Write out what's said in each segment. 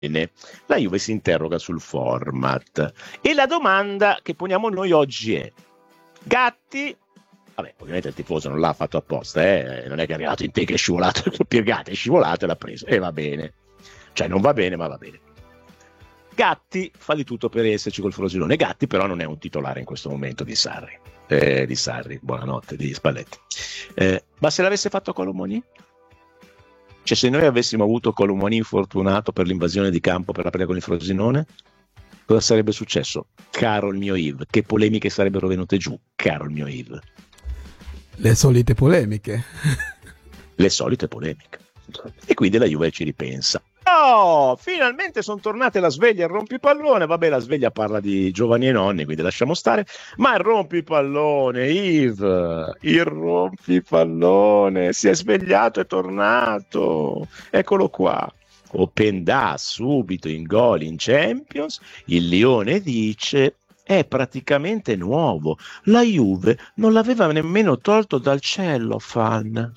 La Juve si interroga sul format e la domanda che poniamo noi oggi è: Gatti, vabbè, ovviamente il tifoso non l'ha fatto apposta, non è che è arrivato in te che è scivolato, Gatti è scivolato e l'ha preso, e va bene, cioè non va bene ma va bene. Gatti fa di tutto per esserci col Frosinone. Gatti però non è un titolare in questo momento di Sarri, buonanotte, di Spalletti, ma se l'avesse fatto Colomoni? Cioè, se noi avessimo avuto Colomoni infortunato per l'invasione di campo per la partita con il Frosinone, cosa sarebbe successo? Caro il mio Yves, che polemiche sarebbero venute giù, caro il mio Yves? Le solite polemiche. Le solite polemiche. E quindi la Juve ci ripensa. Oh, finalmente sono tornate la sveglia e il rompipallone. Vabbè, la sveglia parla di giovani e nonni, quindi lasciamo stare. Ma il rompipallone, Yves, il rompipallone si è svegliato e tornato. Eccolo qua. Openda subito in gol in Champions. Il Lione dice: è praticamente nuovo. La Juve non l'aveva nemmeno tolto dal cellophane.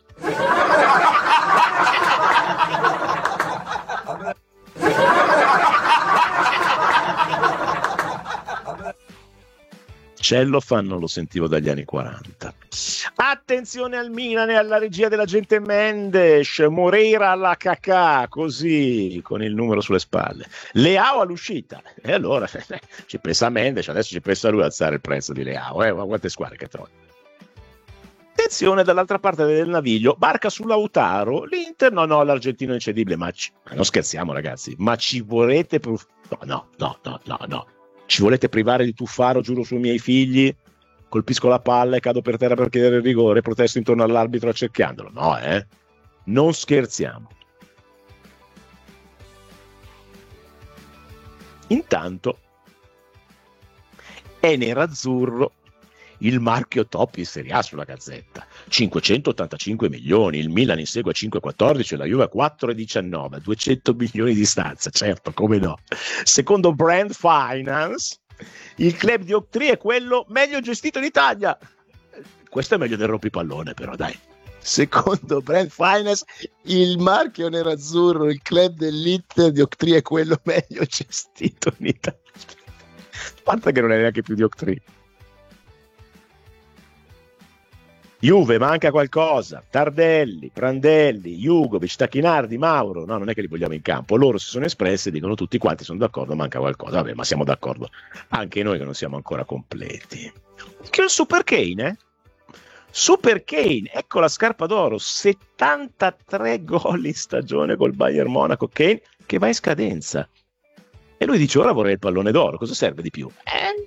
Cellophane non lo sentivo dagli anni 40. Attenzione al Milan e alla regia della gente Mendes, Moreira alla Cacà, così con il numero sulle spalle. Leao all'uscita, e allora ci pensa Mendes, adesso ci pensa lui a alzare il prezzo di Leao, ma quante squadre che trovi. Attenzione dall'altra parte del naviglio, barca su Lautaro, l'Inter, no, l'argentino è incedibile, ma non scherziamo ragazzi, ma ci volete no. Ci volete privare di Tuffaro, giuro sui miei figli? Colpisco la palla e cado per terra per chiedere il rigore, protesto intorno all'arbitro accerchiandolo. No, non scherziamo. Intanto è nerazzurro il marchio top in Serie A sulla Gazzetta, 585 milioni, il Milan insegue a 5,14 e la Juve a 4,19, 200 milioni di stanza, certo, come no. Secondo Brand Finance, il club di Octree è quello meglio gestito in Italia. Questo è meglio del rompipallone però, dai. Secondo Brand Finance, il marchio nerazzurro, il club dell'Inter di Octree è quello meglio gestito in Italia. Guarda che non è neanche più di Octree. Juve, manca qualcosa. Tardelli, Prandelli, Jugovic, Tacchinardi, Mauro. No, non è che li vogliamo in campo. Loro si sono espressi, dicono tutti quanti, sono d'accordo, manca qualcosa. Vabbè, ma siamo d'accordo anche noi che non siamo ancora completi. Che il Super Kane, Super Kane, ecco la scarpa d'oro, 73 gol in stagione col Bayern Monaco. Kane che va in scadenza. E lui dice, ora vorrei il pallone d'oro, cosa serve di più?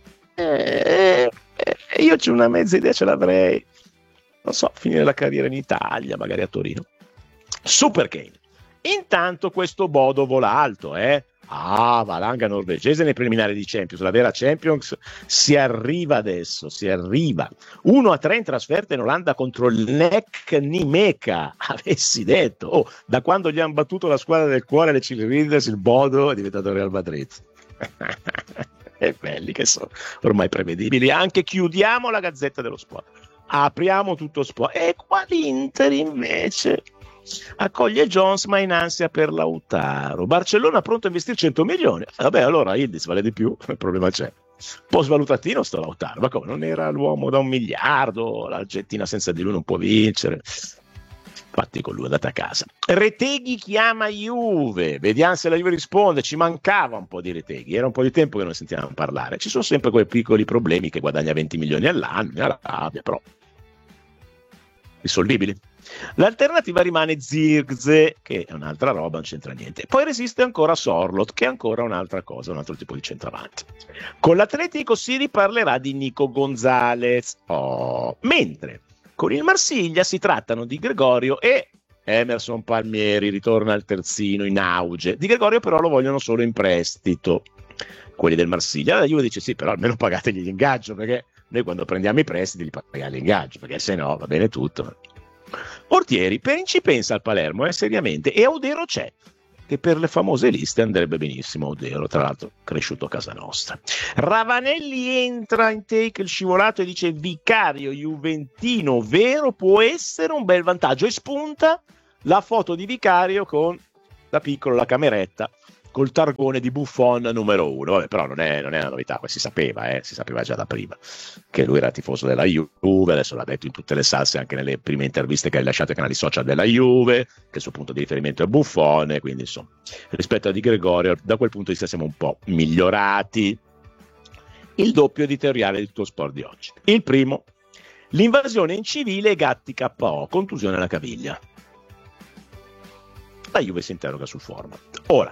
Io c'ho una mezza idea, ce l'avrei. Non so, finire la carriera in Italia, magari a Torino. Super Kane. Intanto questo Bodo vola alto, valanga norvegese nei preliminari di Champions. La vera Champions si arriva adesso, 1-3 in trasferta in Olanda contro il NEC Nimeka. Avessi detto, da quando gli hanno battuto la squadra del cuore, le cheerleaders, il Bodo è diventato Real Madrid. E belli che sono, ormai prevedibili. Anche chiudiamo la Gazzetta dello Sport. Apriamo tutto sport. E qua l'Inter invece accoglie Jones ma in ansia per Lautaro. Barcellona pronto a investire 100 milioni. Vabbè, allora Yildiz vale di più, il problema c'è. Un po' svalutatino sto Lautaro, ma come, non era l'uomo da 1 miliardo, l'Argentina senza di lui non può vincere. Infatti con lui è andata a casa. Retegui chiama Juve, vediamo se la Juve risponde. Ci mancava un po' di Retegui, era un po' di tempo che non sentivamo parlare. Ci sono sempre quei piccoli problemi, che guadagna 20 milioni all'anno, mi arrabbia, però risolvibili. L'alternativa rimane Zirkzee, che è un'altra roba, non c'entra niente. Poi resiste ancora Sorloth, che è ancora un'altra cosa, un altro tipo di centravanti. Con l'Atletico si riparlerà di Nico Gonzalez, mentre con il Marsiglia si trattano di Gregorio e Emerson Palmieri, ritorna al terzino in auge. Di Gregorio però lo vogliono solo in prestito, quelli del Marsiglia. La Juve dice sì, però almeno pagategli l'ingaggio, perché noi quando prendiamo i prestiti li paghiamo l'ingaggio, perché se no va bene tutto. Portieri, Perin pensa al Palermo, seriamente, e Audero c'è, che per le famose liste andrebbe benissimo. Audero, tra l'altro cresciuto a casa nostra. Ravanelli entra in take il scivolato e dice Vicario juventino vero può essere un bel vantaggio, e spunta la foto di Vicario con da piccolo la cameretta col targone di Buffon numero 1. Vabbè, però non è una novità, si sapeva già da prima che lui era tifoso della Juve, adesso l'ha detto in tutte le salse, anche nelle prime interviste che ha rilasciato ai canali social della Juve, che il suo punto di riferimento è Buffon, quindi insomma, rispetto a Di Gregorio, da quel punto di vista siamo un po' migliorati. Il doppio editoriale di Tutto Sport di oggi. Il primo: l'invasione in civile e Gatti KO, contusione alla caviglia. La Juve si interroga sul format. Ora,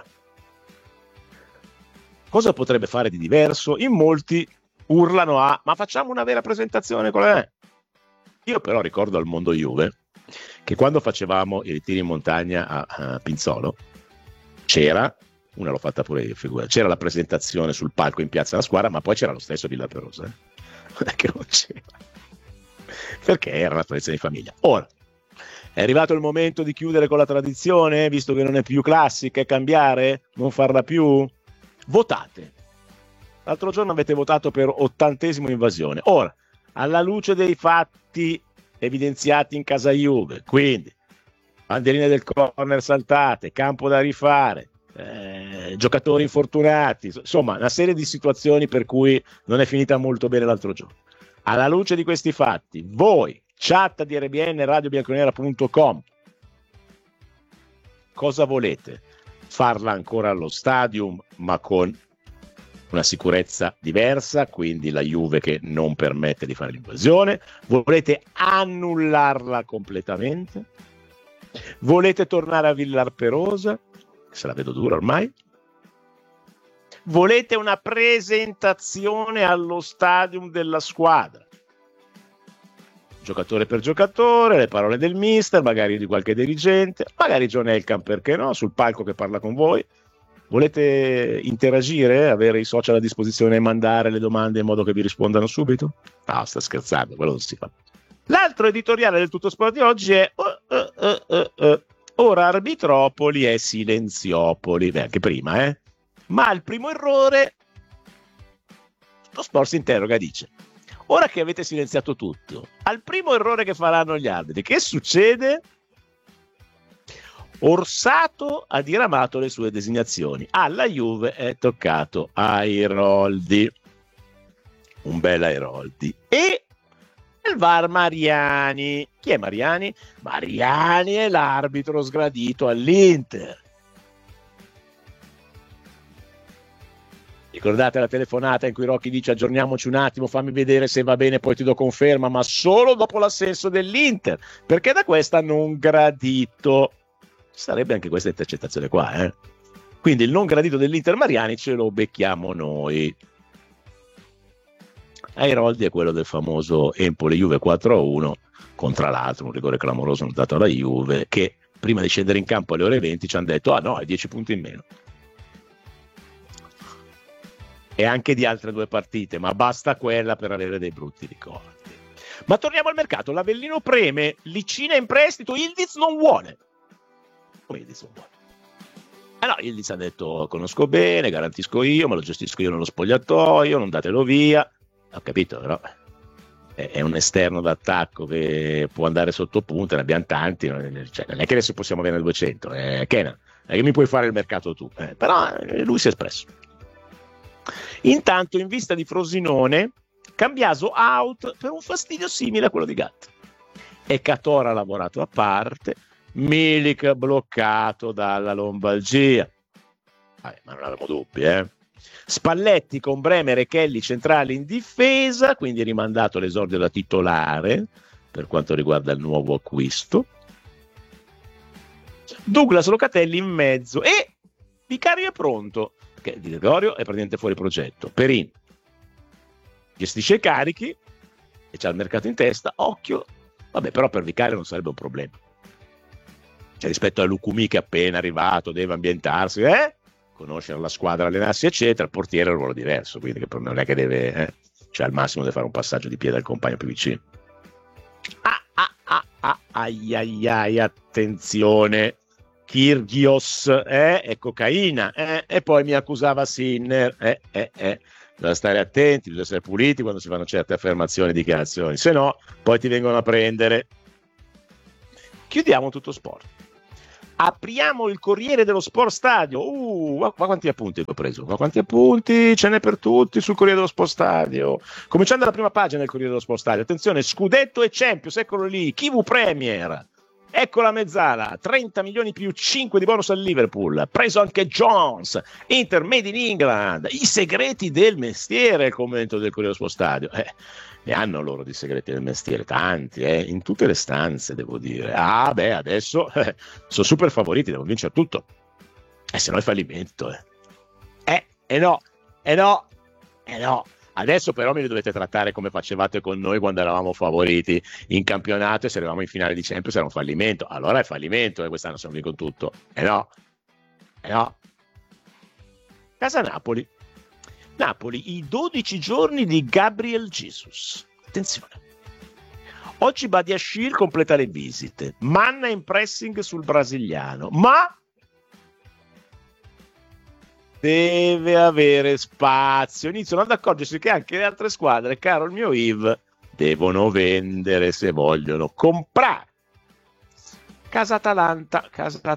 cosa potrebbe fare di diverso? In molti urlano ma facciamo una vera presentazione con lei. Io però ricordo al mondo Juve che quando facevamo i ritiri in montagna a Pinzolo c'era, una l'ho fatta pure io, figura, c'era la presentazione sul palco in piazza della squadra, ma poi c'era lo stesso Villa Perosa, non è che non c'era, perché era una tradizione di famiglia. Ora, è arrivato il momento di chiudere con la tradizione, visto che non è più classica, e cambiare, non farla più? Votate. L'altro giorno avete votato per 80° invasione. Ora, alla luce dei fatti evidenziati in casa Juve, quindi banderine del corner saltate, campo da rifare, giocatori infortunati, insomma una serie di situazioni per cui non è finita molto bene l'altro giorno. Alla luce di questi fatti, voi, chat di RBN radiobianconera.com, cosa volete? Farla ancora allo stadium, ma con una sicurezza diversa, quindi la Juve che non permette di fare l'invasione? Volete annullarla completamente? Volete tornare a Villar Perosa? Se la vedo dura ormai. Volete una presentazione allo stadium della squadra? Giocatore per giocatore, le parole del mister, magari di qualche dirigente, magari John Elkann, perché no, sul palco che parla con voi. Volete interagire, avere i social a disposizione e mandare le domande in modo che vi rispondano subito? No, sta scherzando, quello non si fa. L'altro editoriale del Tutto Sport di oggi è ora Arbitropoli è Silenziopoli. Beh, anche prima, ma il primo errore, Tutto Sport si interroga, dice: ora che avete silenziato tutto, al primo errore che faranno gli arbitri, che succede? Orsato ha diramato le sue designazioni. Alla Juve è toccato Airoldi, un bel Airoldi. E il VAR Mariani. Chi è Mariani? Mariani è l'arbitro sgradito all'Inter. Ricordate la telefonata in cui Rocchi dice: aggiorniamoci un attimo, fammi vedere se va bene, poi ti do conferma, ma solo dopo l'assenso dell'Inter, perché da questa non gradito. Sarebbe anche questa intercettazione qua, Quindi il non gradito dell'Inter Mariani ce lo becchiamo noi. Airoldi è quello del famoso Empoli-Juve 4-1, contro l'altro, un rigore clamoroso dato alla Juve, che prima di scendere in campo alle ore 20 ci hanno detto: ah no, è 10 punti in meno. E anche di altre 2 partite, ma basta quella per avere dei brutti ricordi. Ma torniamo al mercato. L'Avellino preme, Licina in prestito, Yildiz non vuole. Come Yildiz non vuole? No, Yildiz ha detto: conosco bene, garantisco io, me lo gestisco io nello spogliatoio, non datelo via. Ho capito, però è un esterno d'attacco che può andare sotto punta, ne abbiamo tanti, cioè, non è che adesso possiamo averne 200, Kenan, che mi puoi fare il mercato tu, però lui si è espresso. Intanto, in vista di Frosinone, Cambiaso out per un fastidio simile a quello di Gatti. E Catora ha lavorato a parte, Milik bloccato dalla lombalgia. Ma non avevamo dubbi, Spalletti con Bremer e Kelly centrali in difesa, quindi rimandato l'esordio da titolare per quanto riguarda il nuovo acquisto. Douglas Locatelli in mezzo e Vicario è pronto, perché Di Gregorio è praticamente fuori progetto. Perin gestisce i carichi e c'ha il mercato in testa, occhio, vabbè, però per Vicario non sarebbe un problema. Cioè, rispetto a Lucumi che è appena arrivato, deve ambientarsi, conoscere la squadra, allenarsi, eccetera, il portiere è un ruolo diverso, quindi non è che deve, cioè al massimo deve fare un passaggio di piede al compagno più vicino. Ai, attenzione, Kyrgios è cocaina, e poi mi accusava Sinner, bisogna stare attenti, bisogna essere puliti quando si fanno certe affermazioni e dichiarazioni, se no poi ti vengono a prendere. Chiudiamo Tutto Sport Apriamo il Corriere dello Sport Stadio. Ma quanti appunti ho preso? Ma quanti appunti? Ce n'è per tutti sul Corriere dello Sport Stadio. Cominciando dalla prima pagina del Corriere dello Sport Stadio. Attenzione, Scudetto e Champions, eccolo lì. Kivu Premier. Ecco la mezzala, 30 milioni più 5 di bonus al Liverpool, preso anche Jones, Inter Made in England, i segreti del mestiere, il commento del Corriere dello Sport Stadio. Ne hanno loro di segreti del mestiere, tanti, in tutte le stanze, devo dire. Adesso sono super favoriti, devono vincere tutto. Se no è fallimento. No. Adesso però me li dovete trattare come facevate con noi quando eravamo favoriti in campionato e se eravamo in finale di Champions era un fallimento. Allora è fallimento e quest'anno siamo lì con tutto. No. Casa Napoli. Napoli, i 12 giorni di Gabriel Jesus. Attenzione. Oggi Badiashile completa le visite. Manna in pressing sul brasiliano. Ma deve avere spazio. Iniziano ad accorgersi che anche le altre squadre, caro il mio Yves, devono vendere se vogliono comprare. Casa Atalanta.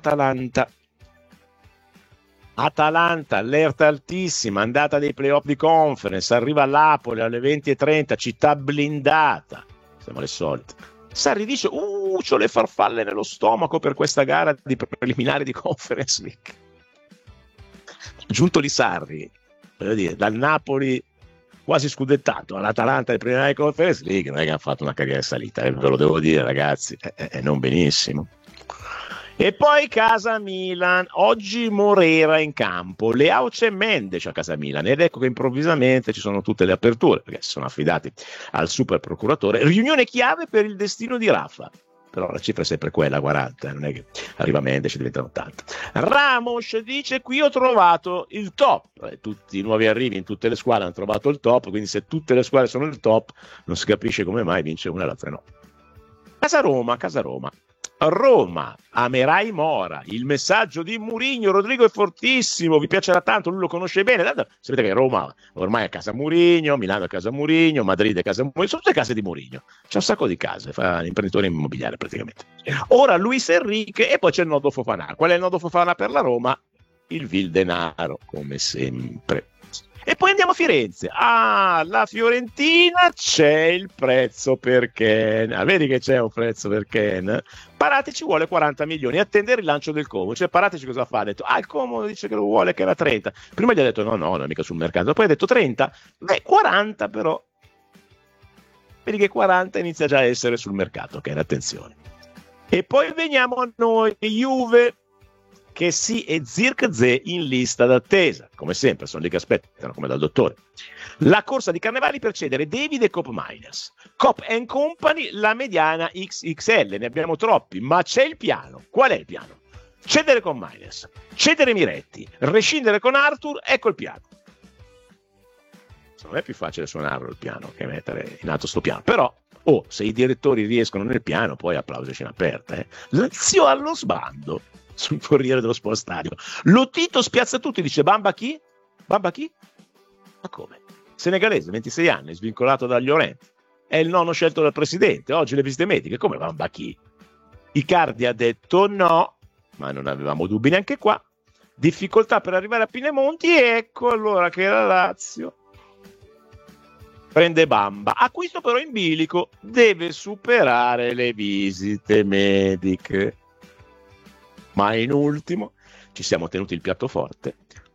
Atalanta, allerta altissima, andata dei playoff di conference, arriva a Napoli alle 20:30, città blindata. Siamo le solite. Sarri dice, c'ho le farfalle nello stomaco per questa gara di preliminare di Conference League. Giunto lì Sarri, voglio dire, dal Napoli quasi scudettato all'Atalanta del preliminare di Conference League, non è che ha fatto una carriera salita, ve lo devo dire ragazzi, non benissimo. E poi casa Milan, oggi Morera in campo, Leao c'è Mendes a casa Milan ed ecco che improvvisamente ci sono tutte le aperture perché si sono affidati al super procuratore, riunione chiave per il destino di Rafa, però la cifra è sempre quella, 40, non è che arriva Mendes e diventa 80. Ramos dice qui ho trovato il top, tutti i nuovi arrivi in tutte le squadre hanno trovato il top, quindi se tutte le squadre sono il top non si capisce come mai vince una e l'altra no. Casa Roma, amerai Mora, il messaggio di Mourinho, Rodrigo è fortissimo, vi piacerà tanto, lui lo conosce bene, sapete che Roma ormai è a casa Mourinho, Milano è a casa Mourinho, Madrid è a casa Mourinho, sono tutte case di Mourinho, c'è un sacco di case, fa l'imprenditore immobiliare praticamente. Ora Luis Enrique e poi c'è il nodo Fofana. Qual è il nodo Fofana per la Roma? Il vil denaro, come sempre. E poi andiamo a Firenze. La Fiorentina c'è il prezzo per Ken. Vedi che c'è un prezzo per Ken? Paratici ci vuole 40 milioni. Attende il rilancio del Como. Cioè Paratici cosa fa? Ha detto, il Como dice che lo vuole, che era 30. Prima gli ha detto no, non è mica sul mercato. Poi ha detto 30. 40 però. Vedi che 40 inizia già a essere sul mercato, Ken, attenzione. E poi veniamo a noi, Juve. Che sì e Zirkzee in lista d'attesa, come sempre sono lì che aspettano come dal dottore. La corsa di carnevali per cedere David e Cop Miners, Cop & Company la mediana XXL, ne abbiamo troppi, ma c'è il piano. Qual è il piano? Cedere con Miners, cedere Miretti, rescindere con Arthur, ecco il piano. Non è più facile suonarlo il piano che mettere in atto sto piano, però se i direttori riescono nel piano poi applausi a scena aperta. Lazio allo sbando sul Corriere dello Sport Stadio. Lotito spiazza tutti, dice Bamba chi? Bamba chi? Ma come? Senegalese, 26 anni, svincolato dagli Orenti. È il nono scelto dal presidente. Oggi le visite mediche. Come Bamba chi? Icardi ha detto no, ma non avevamo dubbi neanche qua. Difficoltà per arrivare a Pinemonti. Ecco allora che la Lazio prende Bamba. Acquisto però in bilico. Deve superare le visite mediche. Ma in ultimo ci siamo tenuti il piatto forte.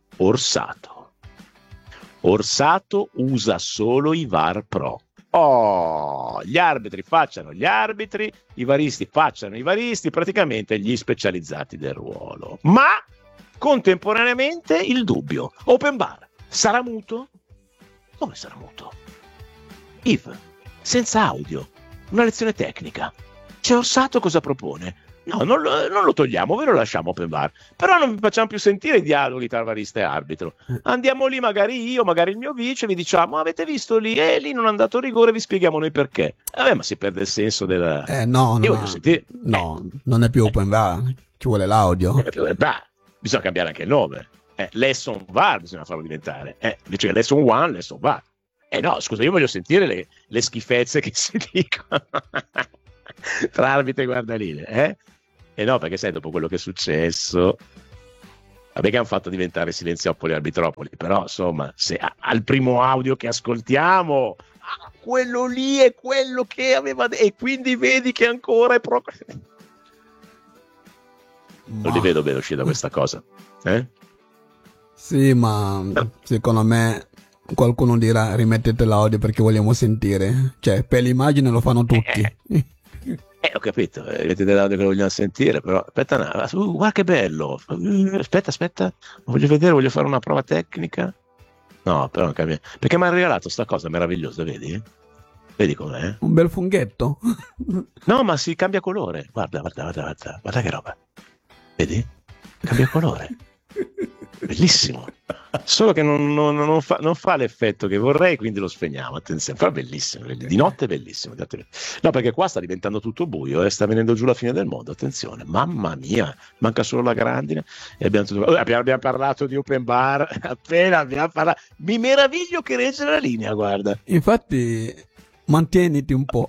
Orsato usa solo i VAR Pro. Gli arbitri facciano gli arbitri, i varisti facciano i varisti, praticamente gli specializzati del ruolo. Ma contemporaneamente il dubbio. Open bar. Sarà muto? Come sarà muto? Yves, senza audio. Una lezione tecnica. C'è Orsato cosa propone? No, non lo togliamo, ve lo lasciamo open bar. Però non vi facciamo più sentire i dialoghi tra varista e arbitro. Andiamo lì, magari io, magari il mio vice, vi diciamo, avete visto lì? Lì non è andato a rigore, vi spieghiamo noi perché. Ma si perde il senso della... No, non è più open bar, ci vuole l'audio. Bisogna cambiare anche il nome. Lesson VAR bisogna farlo diventare. Invece che Lesson 1, Lesson VAR. No, scusa, io voglio sentire le schifezze che si dicono tra arbitri e guardaline, no, perché sai, dopo quello che è successo, vabbè che hanno fatto diventare Silenziopoli e Arbitropoli, però insomma, se al primo audio che ascoltiamo, quello lì è quello che aveva e quindi vedi che ancora è proprio... Non li vedo bene uscire da questa cosa. Sì, ma secondo me qualcuno dirà rimettete l'audio perché vogliamo sentire. Cioè, per l'immagine lo fanno tutti. Ho capito, rimettete l'audio che lo vogliamo sentire, però aspetta, guarda che bello. Aspetta, voglio vedere, voglio fare una prova tecnica. No, però non cambia. Perché mi ha regalato sta cosa meravigliosa, vedi? Vedi com'è? Un bel funghetto. No, ma si cambia colore. Guarda che roba. Vedi? Cambia colore. Bellissimo. Solo che non fa l'effetto che vorrei, quindi lo spegniamo. Attenzione, però è bellissimo. Di notte è bellissimo. No, perché qua sta diventando tutto buio, sta venendo giù la fine del mondo. Attenzione, mamma mia, manca solo la grandine. E abbiamo parlato di open bar. Appena abbiamo parlato. Mi meraviglio che regge la linea, guarda. Infatti, mantieniti un po'.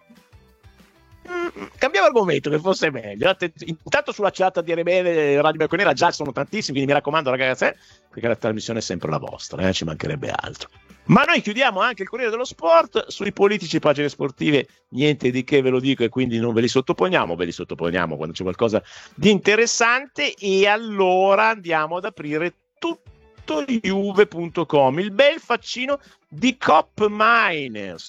Cambiamo argomento che fosse meglio. Intanto sulla chat di RBL Radio Bianconera già sono tantissimi, quindi mi raccomando ragazzi, perché la trasmissione è sempre la vostra, ci mancherebbe altro. Ma noi chiudiamo anche il Corriere dello Sport. Sui politici, pagine sportive, niente di che ve lo dico e quindi non ve li sottoponiamo quando c'è qualcosa di interessante. E allora andiamo ad aprire tutto Juve.com, il bel faccino di Cop Miners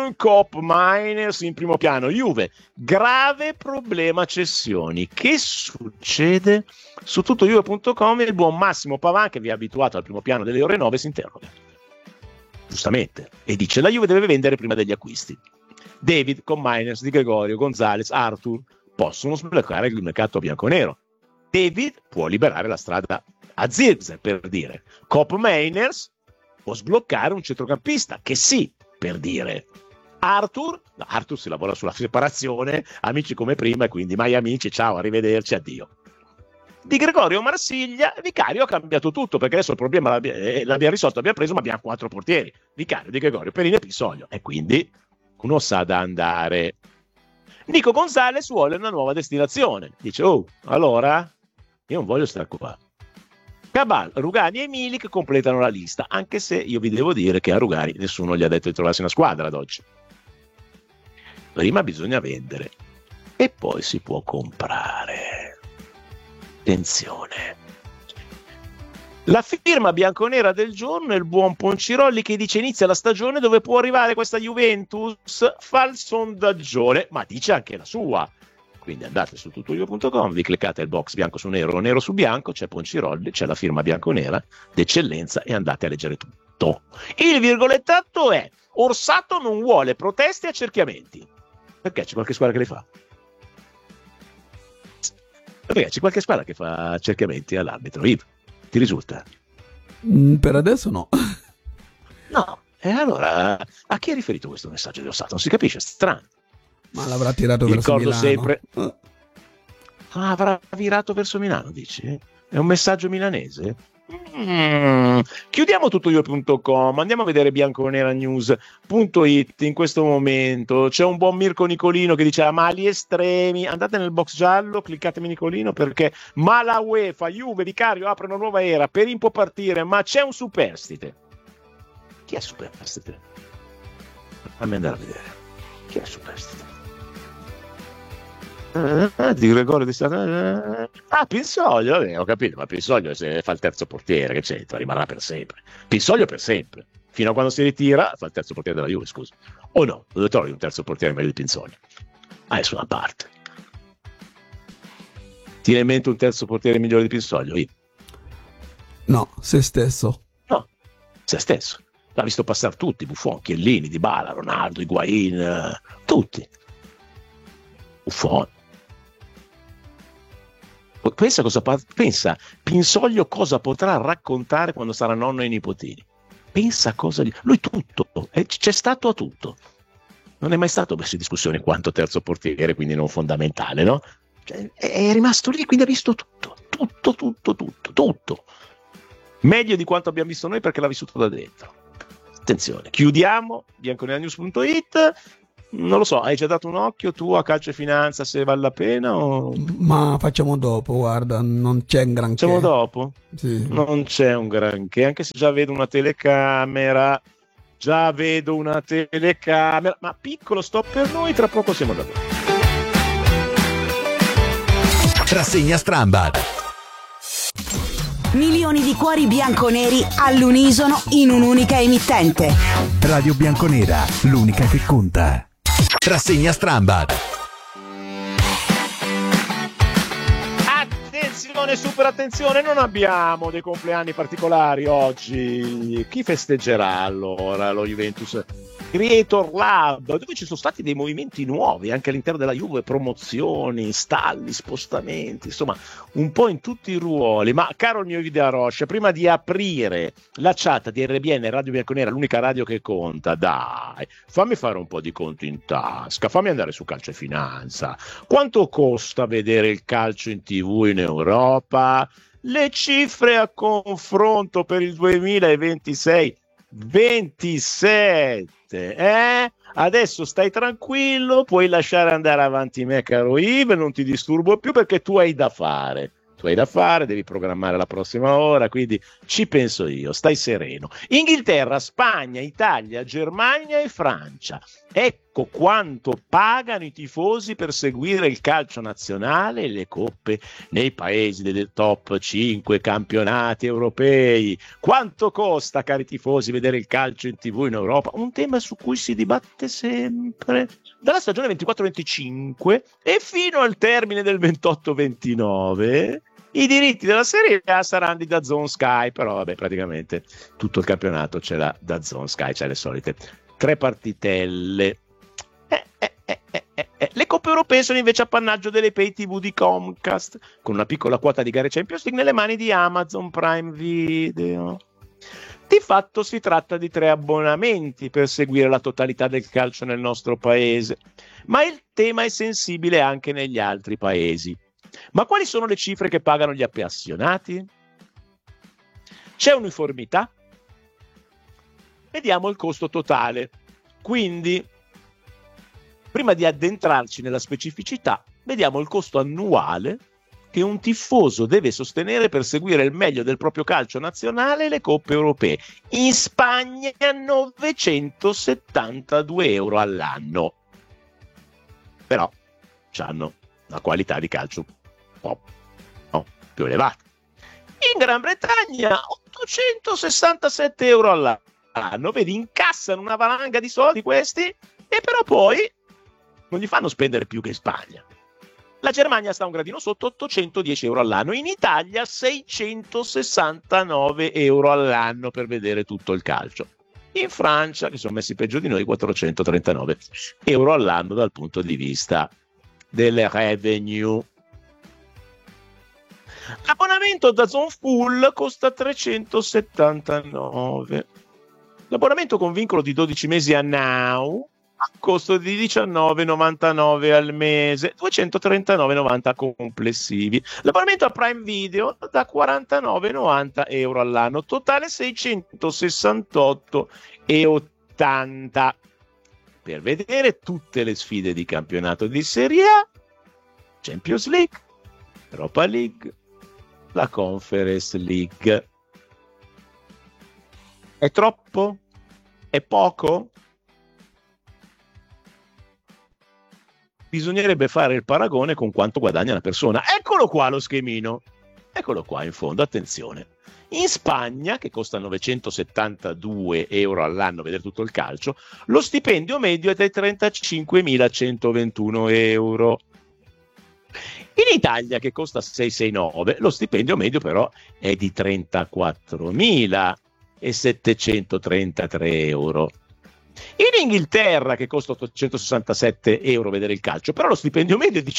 in primo piano. Juve, grave problema cessioni. Che succede? Su tutto Juve.com il buon Massimo Pavan, che vi ha abituato al primo piano delle ore 9, si interroga giustamente e dice: la Juve deve vendere prima degli acquisti. David, con Miners, Di Gregorio, Gonzalez, Arthur possono sbloccare il mercato bianconero. David può liberare la strada a Zirkzee, per dire. Cop Miners può sbloccare un centrocampista, che sì, per dire. Arthur si lavora sulla separazione, amici come prima, e quindi mai amici, ciao, arrivederci, addio. Di Gregorio Marsiglia, Vicario ha cambiato tutto, perché adesso il problema l'abbiamo risolto, abbiamo preso, ma abbiamo 4 portieri. Vicario, Di Gregorio, Perin e Pisoglio, e quindi uno sa da andare. Nico Gonzalez vuole una nuova destinazione, dice: oh, allora io non voglio stare qua. Cabal, Rugani e Milik completano la lista, anche se io vi devo dire che a Rugani nessuno gli ha detto di trovarsi una squadra ad oggi. Prima bisogna vendere e poi si può comprare. Attenzione. La firma bianconera del giorno è il buon Poncirolli, che dice: inizia la stagione, dove può arrivare questa Juventus? Fa il sondaggione, ma dice anche la sua. Quindi andate su tuttoio.com, vi cliccate il box bianco su nero o nero su bianco, c'è Poncirolli, c'è la firma bianconera d'eccellenza e andate a leggere tutto. Il virgolettato è: Orsato non vuole proteste e accerchiamenti. Perché c'è qualche squadra che le fa? Perché c'è qualche squadra che fa accerchiamenti all'arbitro? Ti risulta? Per adesso no. No, e allora a chi è riferito questo messaggio di Orsato? Non si capisce, è strano. Ma l'avrà tirato verso Milano. Sempre. Avrà virato verso Milano, dici? È un messaggio milanese? Chiudiamo tutto io.com, andiamo a vedere bianconeranews.it. In questo momento c'è un buon Mirko Nicolino che dice: ma gli estremi, andate nel box giallo, cliccatemi Nicolino, perché ma la UEFA, Juve, Vicario apre una nuova era, Perin può partire, ma c'è un superstite. Chi è superstite? Fammi andare a vedere chi è superstite. Di Gregorio di Stato. Pinsoglio, vabbè, ho capito, ma Pinsoglio se fa il terzo portiere, che c'entra, rimarrà per sempre. Pinsoglio per sempre, fino a quando si ritira fa il terzo portiere della Juve, scusa. O no, dove trovi un terzo portiere meglio di Pinsoglio? Adesso una parte. Ti in mente un terzo portiere migliore di Pinsoglio? Io? No, se stesso. No, se stesso. L'ha visto passare tutti, Buffon, Chiellini, Dybala, Ronaldo, Higuain, tutti. Buffon. Pensa Pinsoglio cosa potrà raccontare quando sarà nonno ai nipotini. Pensa cosa lui tutto, c'è stato a tutto. Non è mai stato messo in discussione quanto terzo portiere, quindi non fondamentale, no? Cioè, è rimasto lì, quindi ha visto tutto. Meglio di quanto abbiamo visto noi, perché l'ha vissuto da dentro. Attenzione, chiudiamo bianconeranews.it. Non lo so, hai già dato un occhio tu a Calcio e Finanza se vale la pena o Ma facciamo dopo, guarda, non c'è un facciamo granché. dopo? Sì. Non c'è un granché, anche se già vedo una telecamera, ma piccolo, sto per noi, tra poco siamo da voi. Rassegna Strambad. Milioni di cuori bianconeri all'unisono in un'unica emittente. Radio Bianconera, l'unica che conta. Rassegna Strambad. Attenzione, super attenzione, non abbiamo dei compleanni particolari oggi. Chi festeggerà allora lo Juventus Creator Lab, dove ci sono stati dei movimenti nuovi anche all'interno della Juve, promozioni, stalli, spostamenti, insomma un po' in tutti i ruoli. Ma caro il mio Video Roche, prima di aprire la chat di RBN Radio Bianconera, l'unica radio che conta, dai, fammi fare un po' di conto in tasca, fammi andare su Calcio e Finanza. Quanto costa vedere il calcio in TV in Europa? Le cifre a confronto per il 2026 27, adesso stai tranquillo, puoi lasciare andare avanti me, caro Yves, non ti disturbo più perché tu hai da fare, devi programmare la prossima ora, quindi ci penso io, stai sereno. Inghilterra, Spagna, Italia, Germania e Francia, ecco quanto pagano i tifosi per seguire il calcio nazionale e le coppe nei paesi dei top 5 campionati europei. Quanto costa, cari tifosi, vedere il calcio in TV in Europa? Un tema su cui si dibatte sempre dalla stagione 24-25 e fino al termine del 28-29. I diritti della Serie A saranno di DAZN Sky, però vabbè, praticamente tutto il campionato ce l'ha DAZN Sky, c'è le solite 3 partitelle. Le coppe europee sono invece appannaggio delle pay TV di Comcast, con una piccola quota di gare Champions League nelle mani di Amazon Prime Video. Di fatto si tratta di 3 abbonamenti per seguire la totalità del calcio nel nostro paese, ma il tema è sensibile anche negli altri paesi. Ma quali sono le cifre che pagano gli appassionati? C'è uniformità? Vediamo il costo totale. Quindi, prima di addentrarci nella specificità, vediamo il costo annuale che un tifoso deve sostenere per seguire il meglio del proprio calcio nazionale e le coppe europee. In Spagna 972 euro all'anno. Però hanno una qualità di calcio un po' più elevata. In Gran Bretagna 867 euro all'anno. Vedi, incassano una valanga di soldi questi e però poi non gli fanno spendere più che in Spagna. La Germania sta un gradino sotto, 810 euro all'anno. In Italia 669 euro all'anno per vedere tutto il calcio. In Francia, che sono messi peggio di noi, 439 euro all'anno dal punto di vista delle revenue. L'abbonamento da DAZN Full costa 379. L'abbonamento con vincolo di 12 mesi a Now a costo di 19,99 al mese, 239,90 complessivi. L'abbonamento a Prime Video da 49,90 euro all'anno, totale 668,80 per vedere tutte le sfide di campionato di Serie A, Champions League, Europa League, la Conference League. È troppo? È poco? Bisognerebbe fare il paragone con quanto guadagna una persona. Eccolo qua lo schemino. Eccolo qua in fondo, attenzione. In Spagna, che costa 972 euro all'anno vedere tutto il calcio, lo stipendio medio è dei 35.121 euro. In Italia, che costa 669, lo stipendio medio però è di 34.733 euro. In Inghilterra, che costa 867 euro vedere il calcio, però lo stipendio medio è di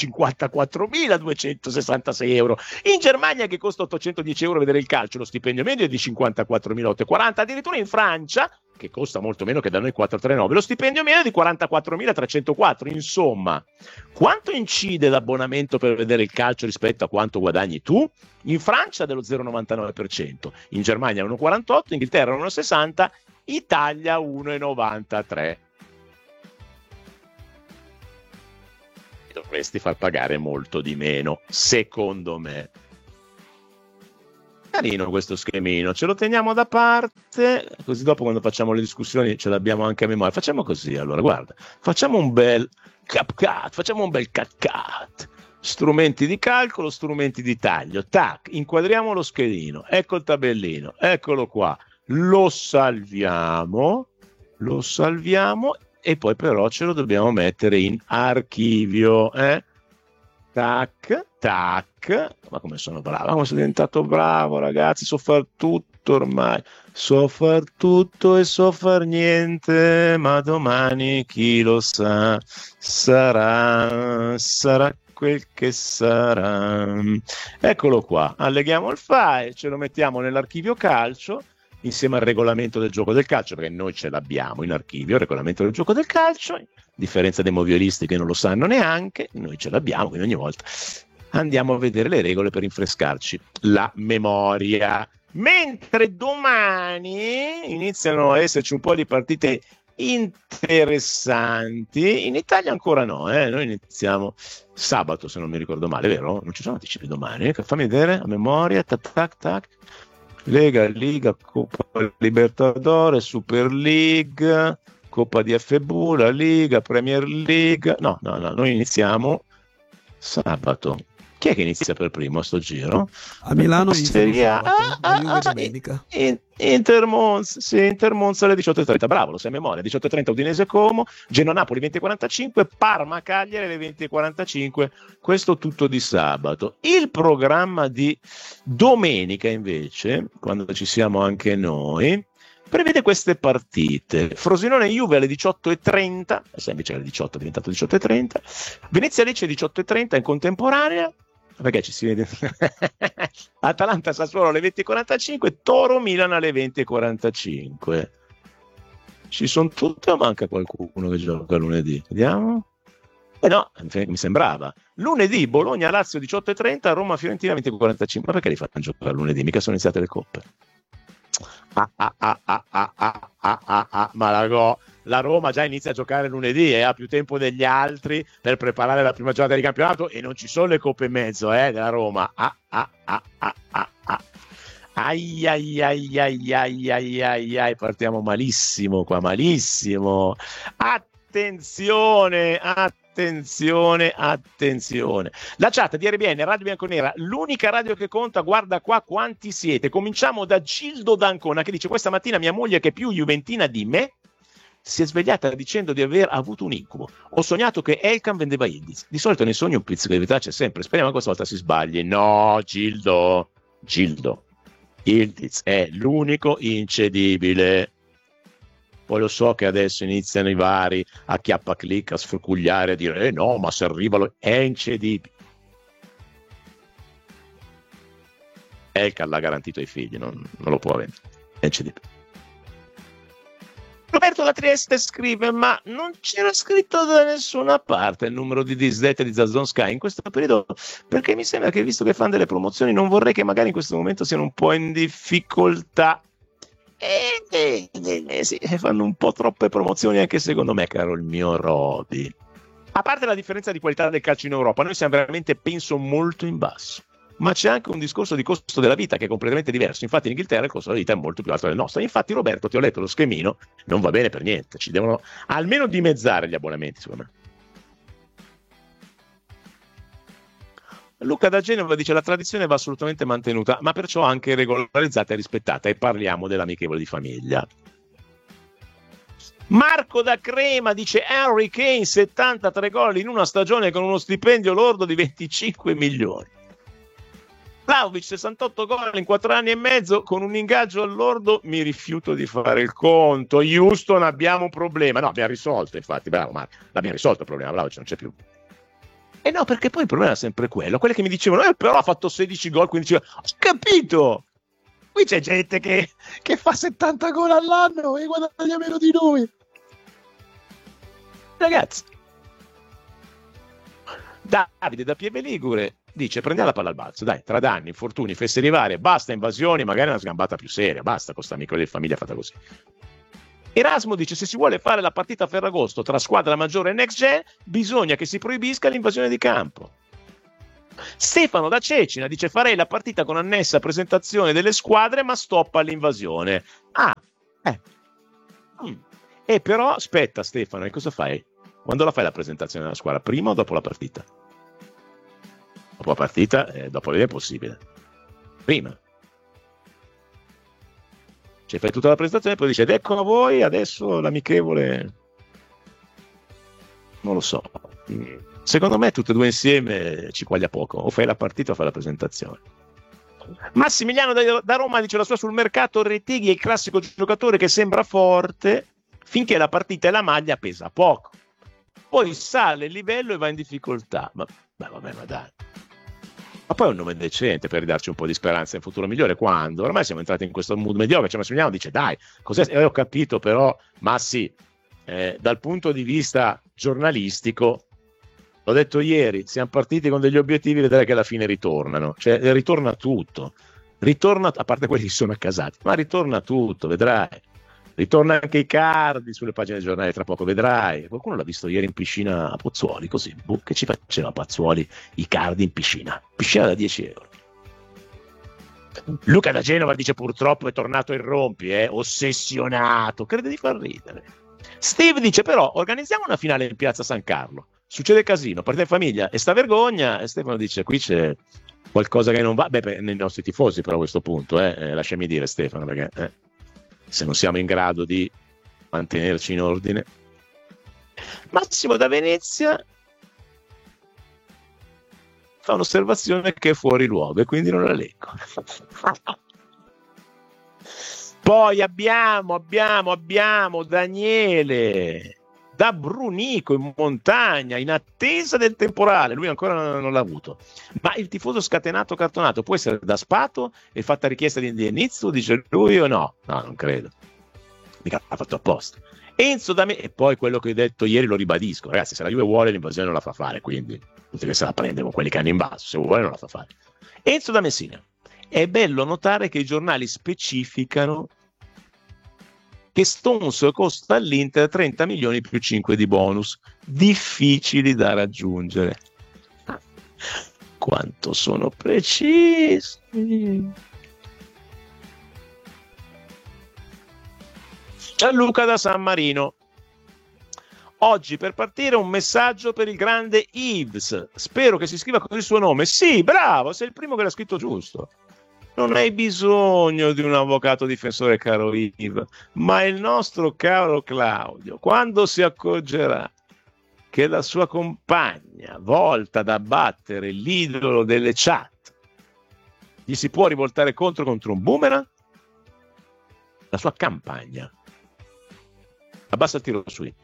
54.266 euro. In Germania, che costa 810 euro vedere il calcio, lo stipendio medio è di 54.840. Addirittura in Francia, che costa molto meno che da noi 439, lo stipendio medio è di 44.304. Insomma, quanto incide l'abbonamento per vedere il calcio rispetto a quanto guadagni tu? In Francia dello 0,99%, in Germania 1,48%, in Inghilterra 1,60%, Italia 1,93. dovresti far pagare molto di meno, secondo me. Carino questo schemino, ce lo teniamo da parte, così dopo quando facciamo le discussioni ce l'abbiamo anche a memoria. Facciamo così, allora, guarda, facciamo un bel cat. Strumenti di calcolo, strumenti di taglio, tac, inquadriamo lo schedino, ecco il tabellino, eccolo qua, lo salviamo e poi però ce lo dobbiamo mettere in archivio, tac, ma come sono bravo, come sono diventato bravo, ragazzi, so far tutto ormai, so far tutto e so far niente, ma domani chi lo sa, sarà quel che sarà. Eccolo qua, alleghiamo il file, ce lo mettiamo nell'archivio calcio, insieme al regolamento del gioco del calcio, perché noi ce l'abbiamo in archivio, il regolamento del gioco del calcio, a differenza dei moviolisti che non lo sanno neanche, noi ce l'abbiamo, quindi ogni volta andiamo a vedere le regole per rinfrescarci la memoria. Mentre domani iniziano a esserci un po' di partite interessanti, in Italia ancora no, noi iniziamo sabato se non mi ricordo male, vero? Non ci sono anticipi domani, fammi vedere a memoria, tac. Lega, Liga, Coppa Libertadores, Super League, Coppa DFB, la Liga, Premier League. No, noi iniziamo sabato. Chi è che inizia per primo a sto giro? A Milano inizia domenica. Inter Monza alle 18:30. Bravo, lo sai a memoria. 18:30 Udinese Como, Genoa Napoli 20:45, Parma Cagliari alle 20:45. Questo tutto di sabato. Il programma di domenica invece, quando ci siamo anche noi, prevede queste partite: Frosinone Juve alle 18:30, invece alle 18 è diventato 18:30, Venezia Lecce 18:30 in contemporanea, perché ci si vede Atalanta Sassuolo alle 20:45, Toro Milan alle 20:45. Ci sono tutte o manca qualcuno che gioca lunedì? Vediamo. No, mi sembrava. Lunedì Bologna Lazio 18:30, Roma Fiorentina 20:45. Ma perché li fanno giocare lunedì? Mica sono iniziate le coppe. Ma la Roma già inizia a giocare lunedì e ha più tempo degli altri per preparare la prima giornata di campionato e non ci sono le coppe in mezzo della Roma. Ai, partiamo malissimo qua, malissimo. Attenzione. La chat di RBN, Radio Bianconera, l'unica radio che conta, guarda qua quanti siete. Cominciamo da Gildo D'Ancona che dice: questa mattina mia moglie, che è più juventina di me, si è svegliata dicendo di aver avuto un incubo. Ho sognato che Elkan vendeva Indiz. Di solito nei sogni un pizzico di verità c'è sempre, speriamo che questa volta si sbagli. No, Gildo, Indiz è l'unico incedibile. Poi lo so che adesso iniziano i vari a chiappa clic a sfrucugliare, a dire no, ma se arriva è incedibile. Elkan l'ha garantito ai figli, non lo può vendere, è incedibile. Roberto da Trieste scrive: ma non c'era scritto da nessuna parte il numero di disdette di Zazon Sky in questo periodo, perché mi sembra che, visto che fanno delle promozioni, non vorrei che magari in questo momento siano un po' in difficoltà. Sì, fanno un po' troppe promozioni anche secondo me, caro il mio Roby. A parte la differenza di qualità del calcio in Europa, noi siamo veramente, penso, molto in basso. Ma c'è anche un discorso di costo della vita che è completamente diverso. Infatti in Inghilterra il costo della vita è molto più alto del nostro. Infatti, Roberto, ti ho letto lo schemino, non va bene per niente. Ci devono almeno dimezzare gli abbonamenti, secondo me. Luca da Genova dice: la tradizione va assolutamente mantenuta, ma perciò anche regolarizzata e rispettata, e parliamo dell'amichevole di famiglia. Marco da Crema dice: Harry Kane 73 gol in una stagione con uno stipendio lordo di 25 milioni. Vlahovic 68 gol in 4 anni e mezzo con un ingaggio al lordo, mi rifiuto di fare il conto. Houston, abbiamo un problema. No, abbiamo risolto, infatti, bravo Marco, l'abbiamo risolto il problema, Vlahovic non c'è più. E no, perché poi il problema è sempre quello. Quelli che mi dicevano, però ha fatto 16 gol, 15 gol. Ho capito! Qui c'è gente che fa 70 gol all'anno e guadagna meno di noi. Ragazzi. Davide da Pieve Ligure dice: prendiamo la palla al balzo, dai, tra danni, infortuni, fesserie varie, basta invasioni, magari una sgambata più seria, basta con sta amico di famiglia fatta così. Erasmo dice: se si vuole fare la partita a Ferragosto tra squadra maggiore e next gen, bisogna che si proibisca l'invasione di campo. Stefano da Cecina dice: farei la partita con annessa presentazione delle squadre, ma stoppa all'invasione. E però aspetta, Stefano, e cosa fai? Quando la fai la presentazione della squadra? Prima o dopo la partita? Dopo la partita, dopo lì è possibile. Prima. Cioè fai tutta la presentazione e poi dice: ed ecco a voi adesso l'amichevole. Non lo so. Secondo me tutte e due insieme ci quaglia poco. O fai la partita o fai la presentazione. Massimiliano da Roma dice: la sua sul mercato. Retegui è il classico giocatore che sembra forte finché la partita e la maglia pesa poco. Poi sale il livello e va in difficoltà. Ma dai. Ma poi è un nome decente per ridarci un po' di speranza in futuro migliore. Quando ormai siamo entrati in questo mood mediocre, cioè Massimiliano dice: dai, cos'è? Ho capito, però, ma sì, dal punto di vista giornalistico, l'ho detto ieri, siamo partiti con degli obiettivi, vedrai che alla fine ritornano. Cioè, ritorna tutto. Ritorna, a parte quelli che sono accasati, ma ritorna tutto, vedrai. Ritorna anche i cardi sulle pagine dei giornali tra poco, vedrai. Qualcuno l'ha visto ieri in piscina a Pozzuoli, così, che ci faceva Pozzuoli i cardi in piscina da 10 euro. Luca da Genova dice: purtroppo è tornato il Rompi, ossessionato, crede di far ridere. Steve dice: però organizziamo una finale in piazza San Carlo, succede casino, partita in famiglia e sta vergogna. E Stefano dice: qui c'è qualcosa che non va, nei nostri tifosi però a questo punto, lasciami dire Stefano, perché se non siamo in grado di mantenerci in ordine. Massimo da Venezia fa un'osservazione che è fuori luogo e quindi non la leggo. Poi abbiamo Daniele da Brunico in montagna in attesa del temporale. Lui ancora non l'ha avuto, ma il tifoso scatenato cartonato può essere da Spato e fatta richiesta di indennizzo, dice lui, o no? No, non credo, mica l'ha fatto apposta. Enzo da me, e poi quello che ho detto ieri lo ribadisco, ragazzi, se la Juve vuole l'invasione non la fa fare, quindi tutti che se la prende con quelli che hanno invaso, se vuole non la fa fare. Enzo da Messina: è bello notare che i giornali specificano che Stones costa all'Inter 30 milioni più 5 di bonus, difficili da raggiungere. Quanto sono precisi. Gianluca da San Marino: oggi per partire un messaggio per il grande Yves, spero che si scriva con il suo nome. Sì, bravo, sei il primo che l'ha scritto giusto. Non hai bisogno di un avvocato difensore, caro Yves, ma il nostro caro Claudio, quando si accorgerà che la sua compagna, volta ad abbattere l'idolo delle chat, gli si può rivoltare contro un boomerang, la sua campagna abbassa il tiro su.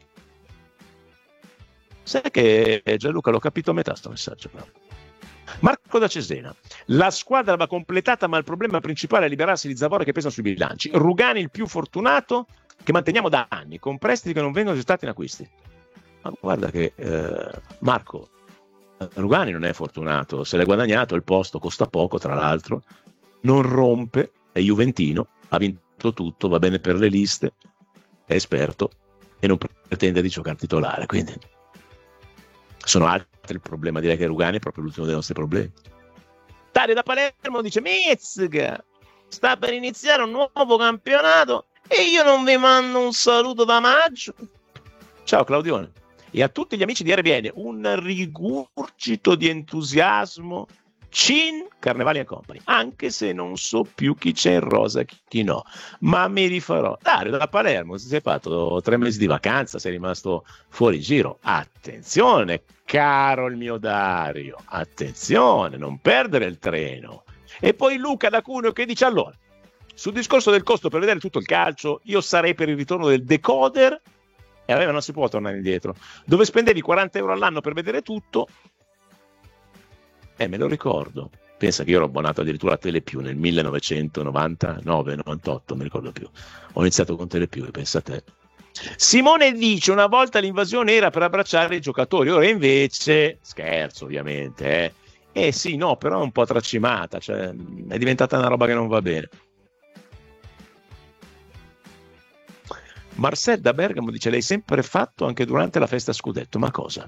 Sai che Gianluca l'ho capito a metà sto messaggio, però. Marco da Cesena: la squadra va completata, ma il problema principale è liberarsi di Zavorra che pesano sui bilanci. Rugani il più fortunato che manteniamo da anni, con prestiti che non vengono gestati in acquisti. Ma guarda che Marco, Rugani non è fortunato, se l'è guadagnato, il posto costa poco, tra l'altro, non rompe, è juventino, ha vinto tutto, va bene per le liste, è esperto e non pretende di giocare titolare, quindi sono altri il problema. Direi che Rugani è proprio l'ultimo dei nostri problemi. Dario da Palermo dice: Mezzga, sta per iniziare un nuovo campionato e io non vi mando un saluto da maggio. Ciao Claudione. E a tutti gli amici di RBN un rigurgito di entusiasmo. Cin Carnevali and Company, anche se non so più chi c'è in rosa e chi no, ma mi rifarò. Dario da Palermo, si è fatto 3 mesi di vacanza, sei rimasto fuori giro. Attenzione, caro il mio Dario, attenzione, non perdere il treno. E poi Luca da Cuneo che dice: allora, sul discorso del costo per vedere tutto il calcio, io sarei per il ritorno del decoder, e allora non si può tornare indietro, dove spendevi 40 euro all'anno per vedere tutto. Me lo ricordo. Pensa che io ero abbonato addirittura a Telepiù nel 1999-98, mi ricordo più. Ho iniziato con Telepiù, pensa a te. Simone dice: una volta l'invasione era per abbracciare i giocatori, ora invece, scherzo ovviamente, sì, no, però è un po' tracimata, cioè è diventata una roba che non va bene. Marcel da Bergamo dice: l'hai sempre fatto anche durante la festa scudetto. Ma cosa?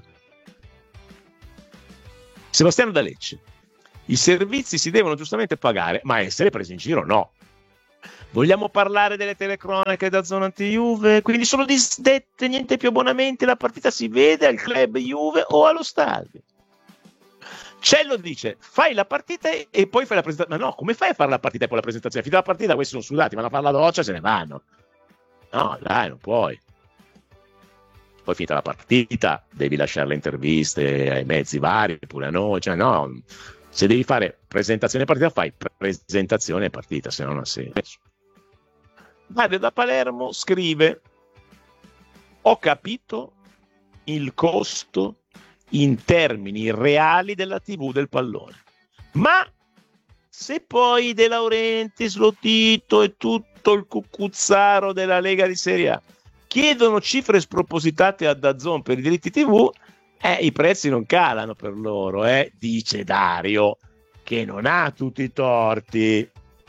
Sebastiano da Lecce: i servizi si devono giustamente pagare, ma essere presi in giro no. Vogliamo parlare delle telecronache da zona anti-Juve? Quindi solo disdette, niente più abbonamenti, la partita si vede al club Juve o allo stadio. Cello dice: fai la partita e poi fai la presentazione. Ma no, come fai a fare la partita e poi la presentazione? Finita la partita, questi sono sudati, vanno a fare la doccia e se ne vanno. No, dai, non puoi. Poi finita la partita, devi lasciare le interviste ai mezzi vari, pure a noi. Cioè, no, se devi fare presentazione partita, fai presentazione partita, se no non ha senso. Mario da Palermo scrive: ho capito il costo in termini reali della TV del pallone, ma se poi De Laurentiis, Lotito e tutto il cucuzzaro della Lega di Serie A chiedono cifre spropositate a DAZN per i diritti TV, i prezzi non calano per loro, dice Dario, che non ha tutti i torti.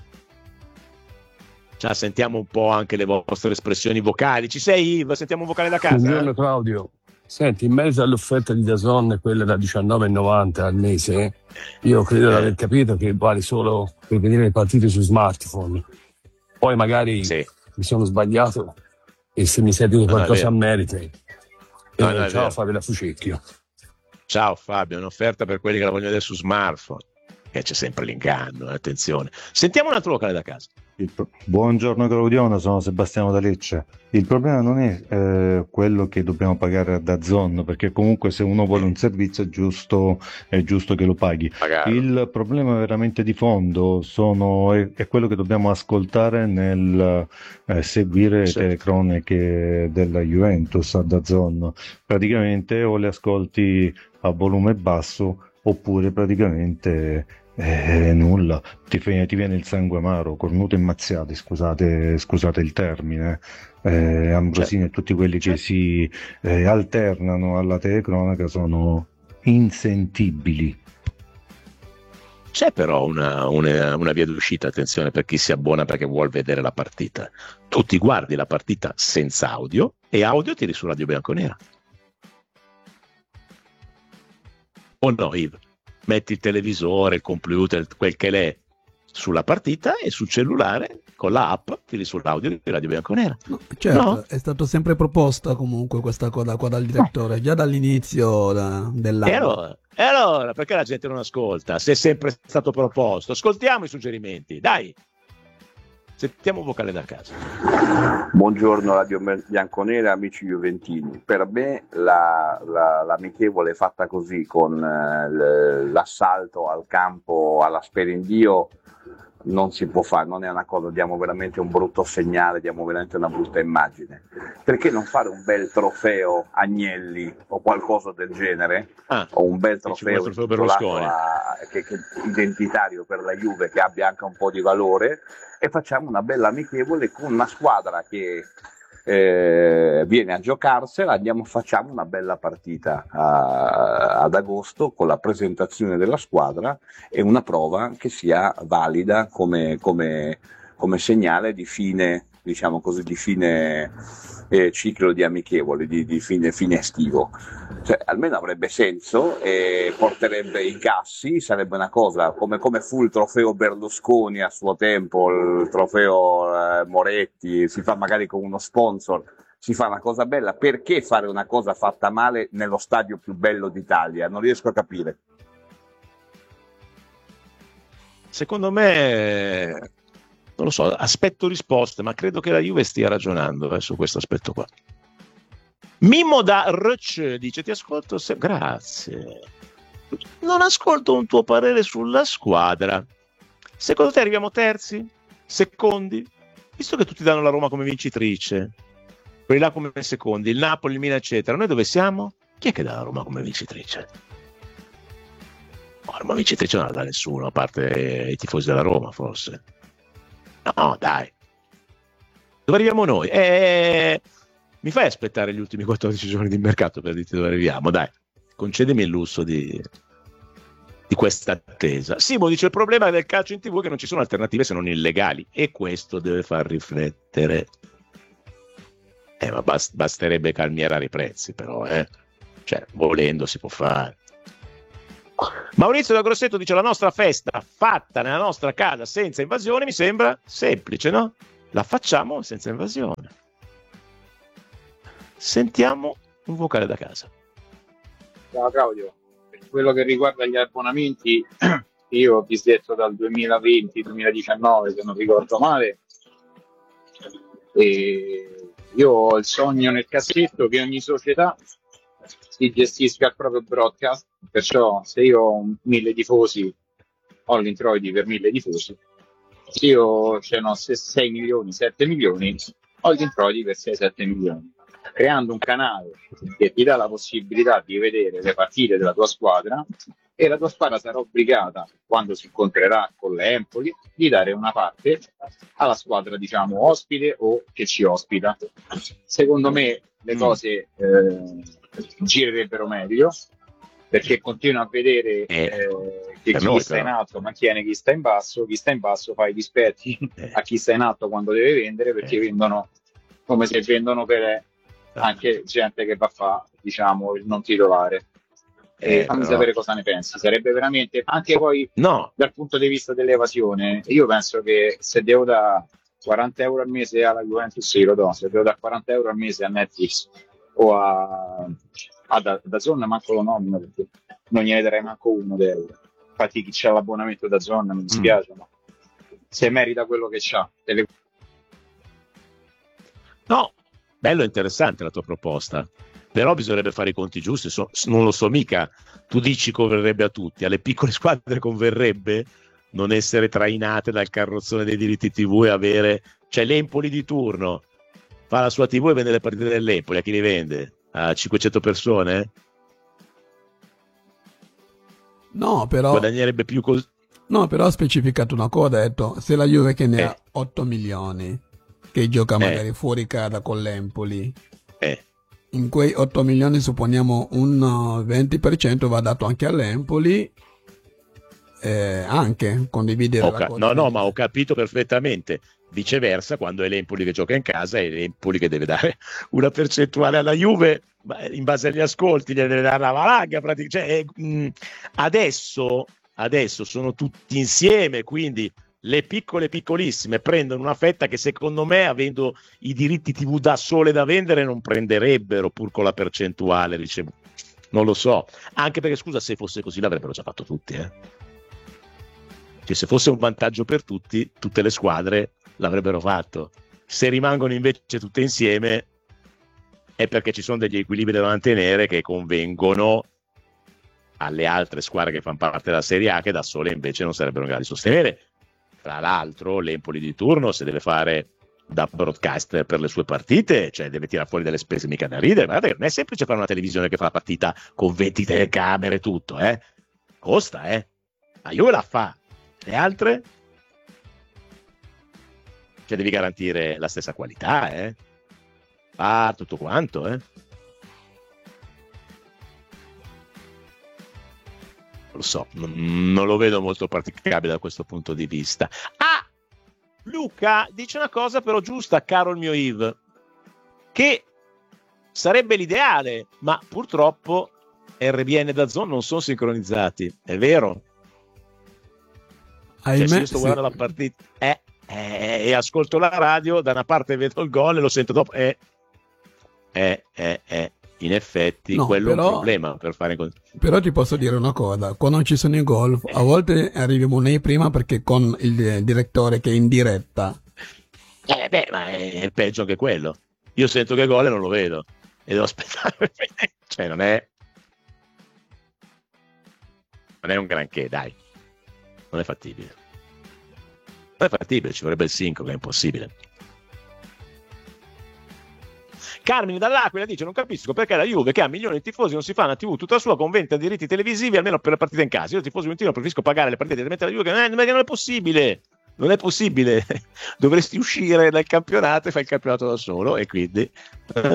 Sentiamo un po' anche le vostre espressioni vocali. Ci sei, Yves? Sentiamo un vocale da casa. Buongiorno Claudio. Senti, in merito all'offerta di DAZN, quella da 19,90 al mese, io credo di aver capito che vale solo per vedere le partite su smartphone. Poi magari mi sono sbagliato e se mi serve qualcosa a merito. Ciao Fabio da Fucecchio. Ciao Fabio, un'offerta per quelli che la vogliono vedere su smartphone. Che c'è sempre l'inganno, attenzione. Sentiamo un altro vocale da casa. Buongiorno Claudiona, sono Sebastiano da Lecce. Il problema non è quello che dobbiamo pagare a DAZN, perché comunque se uno vuole un servizio è giusto che lo paghi. Il problema veramente di fondo è quello che dobbiamo ascoltare nel seguire le telecronache della Juventus a DAZN. Praticamente o le ascolti a volume basso oppure praticamente nulla, ti viene il sangue amaro, cornuto e mazziati, scusate il termine. Ambrosini e tutti quelli che si alternano alla telecronaca sono insentibili. C'è però una via d'uscita, attenzione, per chi si abbona perché vuol vedere la partita. Tu ti guardi la partita senza audio e audio tiri su Radio Bianconera. O no, Yves? Metti il televisore, il computer, quel che l'è sulla partita e sul cellulare con la app tiri sull'audio di Radio Bianconera. Certo, no? È stato sempre proposta comunque questa cosa qua dal direttore, già dall'inizio dell'anno. E allora, perché la gente non ascolta? Se è sempre stato proposto, ascoltiamo i suggerimenti, dai! Sentiamo un vocale da casa. Buongiorno Radio Bianconera, amici juventini. Per me l'amichevole fatta così con l'assalto al campo alla Sperendio non si può fare, non è una cosa, diamo veramente un brutto segnale, diamo veramente una brutta immagine. Perché non fare un bel trofeo Agnelli o qualcosa del genere? O un bel trofeo Berlusconi che identitario per la Juve, che abbia anche un po' di valore, e facciamo una bella amichevole con una squadra che viene a giocarsela, facciamo una bella partita ad agosto con la presentazione della squadra e una prova che sia valida come segnale di fine, diciamo così, di fine ciclo di amichevoli, di fine estivo. Cioè, almeno avrebbe senso e porterebbe incassi, sarebbe una cosa come fu il trofeo Berlusconi a suo tempo, il trofeo Moretti, si fa magari con uno sponsor, si fa una cosa bella. Perché fare una cosa fatta male nello stadio più bello d'Italia? Non riesco a capire. Secondo me, non lo so, aspetto risposte, ma credo che la Juve stia ragionando su questo aspetto qua. Mimo da Roch dice: ti ascolto grazie, non ascolto un tuo parere sulla squadra. Secondo te arriviamo terzi? Secondi? Visto che tutti danno la Roma come vincitrice, quelli là come secondi, il Napoli, il Milan eccetera, noi dove siamo? Chi è che dà la Roma come vincitrice? La Roma vincitrice non la dà nessuno, a parte i tifosi della Roma forse. No, dai, dove arriviamo noi? Mi fai aspettare gli ultimi 14 giorni di mercato per dirti dove arriviamo? Dai, concedimi il lusso di questa attesa. Simo dice: il problema del calcio in TV è che non ci sono alternative se non illegali, e questo deve far riflettere. Ma basterebbe calmierare i prezzi, però, cioè, volendo si può fare. Maurizio da Grosseto dice: la nostra festa fatta nella nostra casa senza invasione mi sembra semplice, no? La facciamo senza invasione. Sentiamo un vocale da casa. Ciao Claudio, per quello che riguarda gli abbonamenti, io ho disdetto dal 2020-2019, se non ricordo male, e io ho il sogno nel cassetto che ogni società si gestisca il proprio broadcast, perciò se io ho 1000 tifosi ho l'introiti per 1000 tifosi, se io ce n'ho 6 milioni, 7 milioni ho gli introiti per 6-7 milioni, creando un canale che ti dà la possibilità di vedere le partite della tua squadra, e la tua squadra sarà obbligata, quando si incontrerà con l'Empoli, di dare una parte alla squadra, diciamo, ospite o che ci ospita. Secondo me le cose girerebbero meglio, perché continuo a vedere che chi sta in alto mantiene chi sta in basso fa i dispetti a chi sta in alto quando deve vendere, perché vendono come se vendono per anche gente che va a fare, diciamo, il non titolare. Fammi sapere cosa ne pensi. Sarebbe veramente, anche poi dal punto di vista dell'evasione, io penso che se devo da 40 euro al mese alla Juventus, sì, lo do. Se devo da 40 euro al mese a Netflix o a DAZN, manco lo nomino, perché non gliene darei manco uno d'euro. Infatti chi c'ha l'abbonamento DAZN mi dispiace, ma se merita quello che c'ha. No, bello e interessante la tua proposta, però bisognerebbe fare i conti giusti. Non lo so mica, tu dici converrebbe a tutti, alle piccole squadre converrebbe non essere trainate dal carrozzone dei diritti TV e avere, cioè l'Empoli di turno fa la sua TV e vende le partite dell'Empoli, a chi li vende? A 500 persone? No, però guadagnerebbe più così. No, però ha specificato una cosa, ha detto se la Juve che ne ha 8 milioni che gioca magari fuori casa con l'Empoli, in quei 8 milioni supponiamo un 20% va dato anche all'Empoli, anche condividere la cosa. No, ma ho capito perfettamente. Viceversa, quando è l'Empoli che gioca in casa, è l'Empoli che deve dare una percentuale alla Juve, in base agli ascolti gli deve dare la valanga praticamente. Adesso sono tutti insieme, quindi le piccole piccolissime prendono una fetta che secondo me, avendo i diritti TV da sole da vendere, non prenderebbero, pur con la percentuale ricevuta. Non lo so, anche perché, scusa, se fosse così l'avrebbero già fatto tutti, Cioè, se fosse un vantaggio per tutti, tutte le squadre l'avrebbero fatto. Se rimangono invece tutte insieme è perché ci sono degli equilibri da mantenere che convengono alle altre squadre che fanno parte della Serie A, che da sole invece non sarebbero in grado di sostenere. Tra l'altro l'Empoli di turno, se deve fare da broadcaster per le sue partite, cioè deve tirare fuori delle spese mica da ridere. Guardate che non è semplice fare una televisione che fa la partita con 20 telecamere e tutto, costa, ma io la fa. Le altre? Cioè devi garantire la stessa qualità, tutto quanto, Lo so, non lo vedo molto praticabile da questo punto di vista. Luca dice una cosa però giusta, caro il mio Yves, che sarebbe l'ideale, ma purtroppo RBN e DAZN non sono sincronizzati, è vero? Cioè, se io sto guardando la partita e ascolto la radio, da una parte vedo il gol e lo sento dopo, in effetti quello è un problema per fare così. Però ti posso dire una cosa, quando non ci sono i gol a volte arriviamo nei prima perché con il direttore che è in diretta ma è peggio anche quello. Io sento che gol e non lo vedo e devo aspettare. Cioè non è un granché, dai, non è fattibile, ci vorrebbe il sincro, che è impossibile. Carmine dall'Aquila dice: non capisco perché la Juve, che ha milioni di tifosi, non si fa una TV tutta sua con 20 diritti televisivi almeno per le partite in casa. Io tifoso juventino preferisco pagare le partite direttamente alla Juve, che non è possibile. Dovresti uscire dal campionato e fai il campionato da solo, e quindi non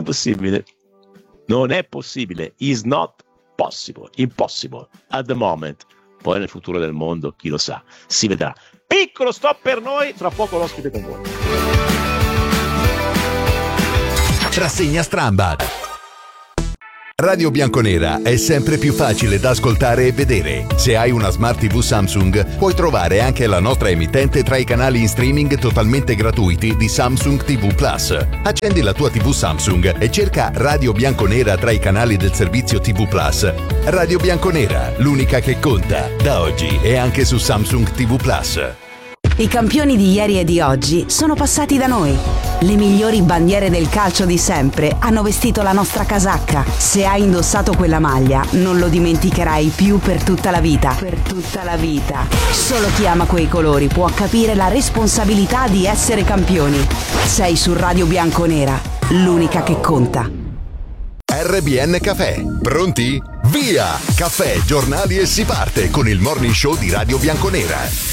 è possibile. Is not possible, impossible at the moment. Poi nel futuro del mondo, chi lo sa, si vedrà. Piccolo stop per noi, tra poco l'ospite con voi. Rassegna Strambad. Radio Bianconera è sempre più facile da ascoltare e vedere. Se hai una Smart TV Samsung, puoi trovare anche la nostra emittente tra i canali in streaming totalmente gratuiti di Samsung TV Plus. Accendi la tua TV Samsung e cerca Radio Bianconera tra i canali del servizio TV Plus. Radio Bianconera, l'unica che conta, da oggi e anche su Samsung TV Plus. I campioni di ieri e di oggi sono passati da noi. Le migliori bandiere del calcio di sempre hanno vestito la nostra casacca. Se hai indossato quella maglia, non lo dimenticherai più per tutta la vita. Per tutta la vita. Solo chi ama quei colori può capire la responsabilità di essere campioni. Sei su Radio Bianconera, l'unica che conta. RBN Caffè. Pronti? Via! Caffè, giornali e si parte con il morning show di Radio Bianconera.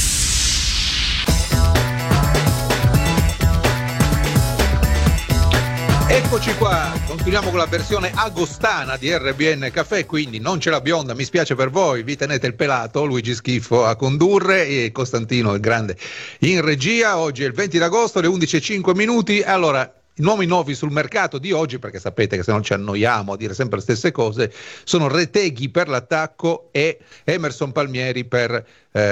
Eccoci qua, continuiamo con la versione agostana di RBN Caffè, quindi non c'è la bionda, mi spiace per voi, vi tenete il pelato, Luigi Schiffo a condurre e Costantino il grande in regia. Oggi è il 20 d'agosto, le 11:05. Allora, i nomi nuovi sul mercato di oggi, perché sapete che se non ci annoiamo a dire sempre le stesse cose, sono Retegui per l'attacco e Emerson Palmieri per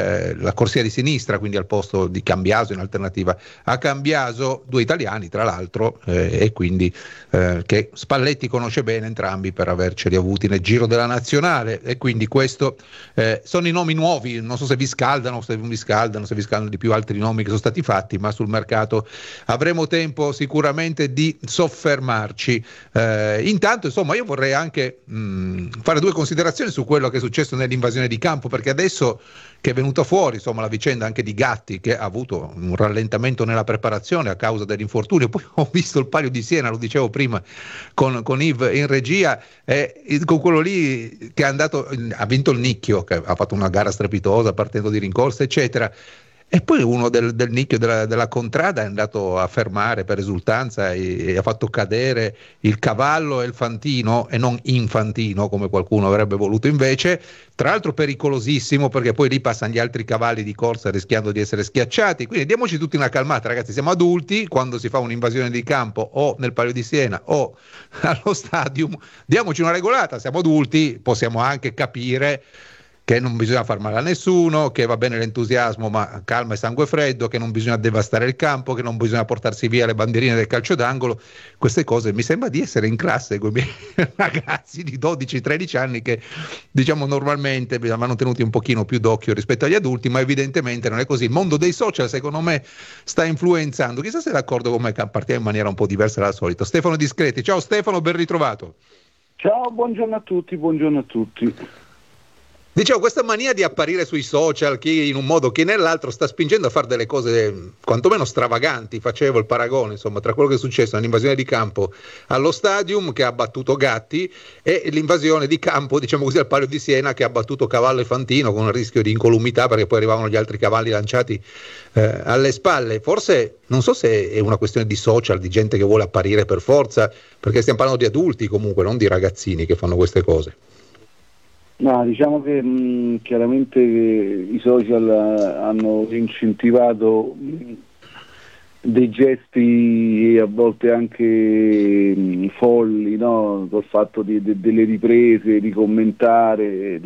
la corsia di sinistra, quindi al posto di Cambiaso in alternativa a Cambiaso, due italiani tra l'altro, e quindi che Spalletti conosce bene entrambi per averceli avuti nel giro della nazionale, e quindi questo sono i nomi nuovi. Non so se vi scaldano, se vi scaldano di più altri nomi che sono stati fatti, ma sul mercato avremo tempo sicuramente di soffermarci. Intanto insomma io vorrei anche fare due considerazioni su quello che è successo nell'invasione di campo, perché adesso che è venuta fuori insomma la vicenda anche di Gatti, che ha avuto un rallentamento nella preparazione a causa dell'infortunio. Poi ho visto il Palio di Siena, lo dicevo prima con Yves in regia, con quello lì che ha vinto il Nicchio, che ha fatto una gara strepitosa partendo di rincorsa eccetera. E poi uno del nicchio della Contrada è andato a fermare per esultanza e ha fatto cadere il cavallo e il fantino, e non infantino come qualcuno avrebbe voluto invece. Tra l'altro pericolosissimo, perché poi lì passano gli altri cavalli di corsa rischiando di essere schiacciati. Quindi diamoci tutti una calmata, ragazzi, siamo adulti. Quando si fa un'invasione di campo o nel Palio di Siena o allo Stadium, diamoci una regolata, siamo adulti, possiamo anche capire che non bisogna far male a nessuno, che va bene l'entusiasmo ma calma e sangue freddo, che non bisogna devastare il campo, che non bisogna portarsi via le bandierine del calcio d'angolo. Queste cose mi sembra di essere in classe con i miei ragazzi di 12-13 anni che diciamo normalmente vanno tenuti un pochino più d'occhio rispetto agli adulti, ma evidentemente non è così. Il mondo dei social secondo me sta influenzando, chissà se è d'accordo con me che partiamo in maniera un po' diversa dal solito. Stefano Discreti, ciao Stefano, ben ritrovato. Ciao, buongiorno a tutti. Dicevo, questa mania di apparire sui social, chi in un modo chi nell'altro, sta spingendo a fare delle cose quantomeno stravaganti. Facevo il paragone insomma tra quello che è successo nell'invasione di campo allo Stadium, che ha battuto Gatti, e l'invasione di campo diciamo così al Palio di Siena, che ha battuto Cavallo e Fantino con il rischio di incolumità, perché poi arrivavano gli altri cavalli lanciati alle spalle. Forse non so se è una questione di social, di gente che vuole apparire per forza, perché stiamo parlando di adulti comunque, non di ragazzini che fanno queste cose. No, diciamo che chiaramente i social hanno incentivato dei gesti a volte anche folli, no? Col fatto delle riprese, di commentare,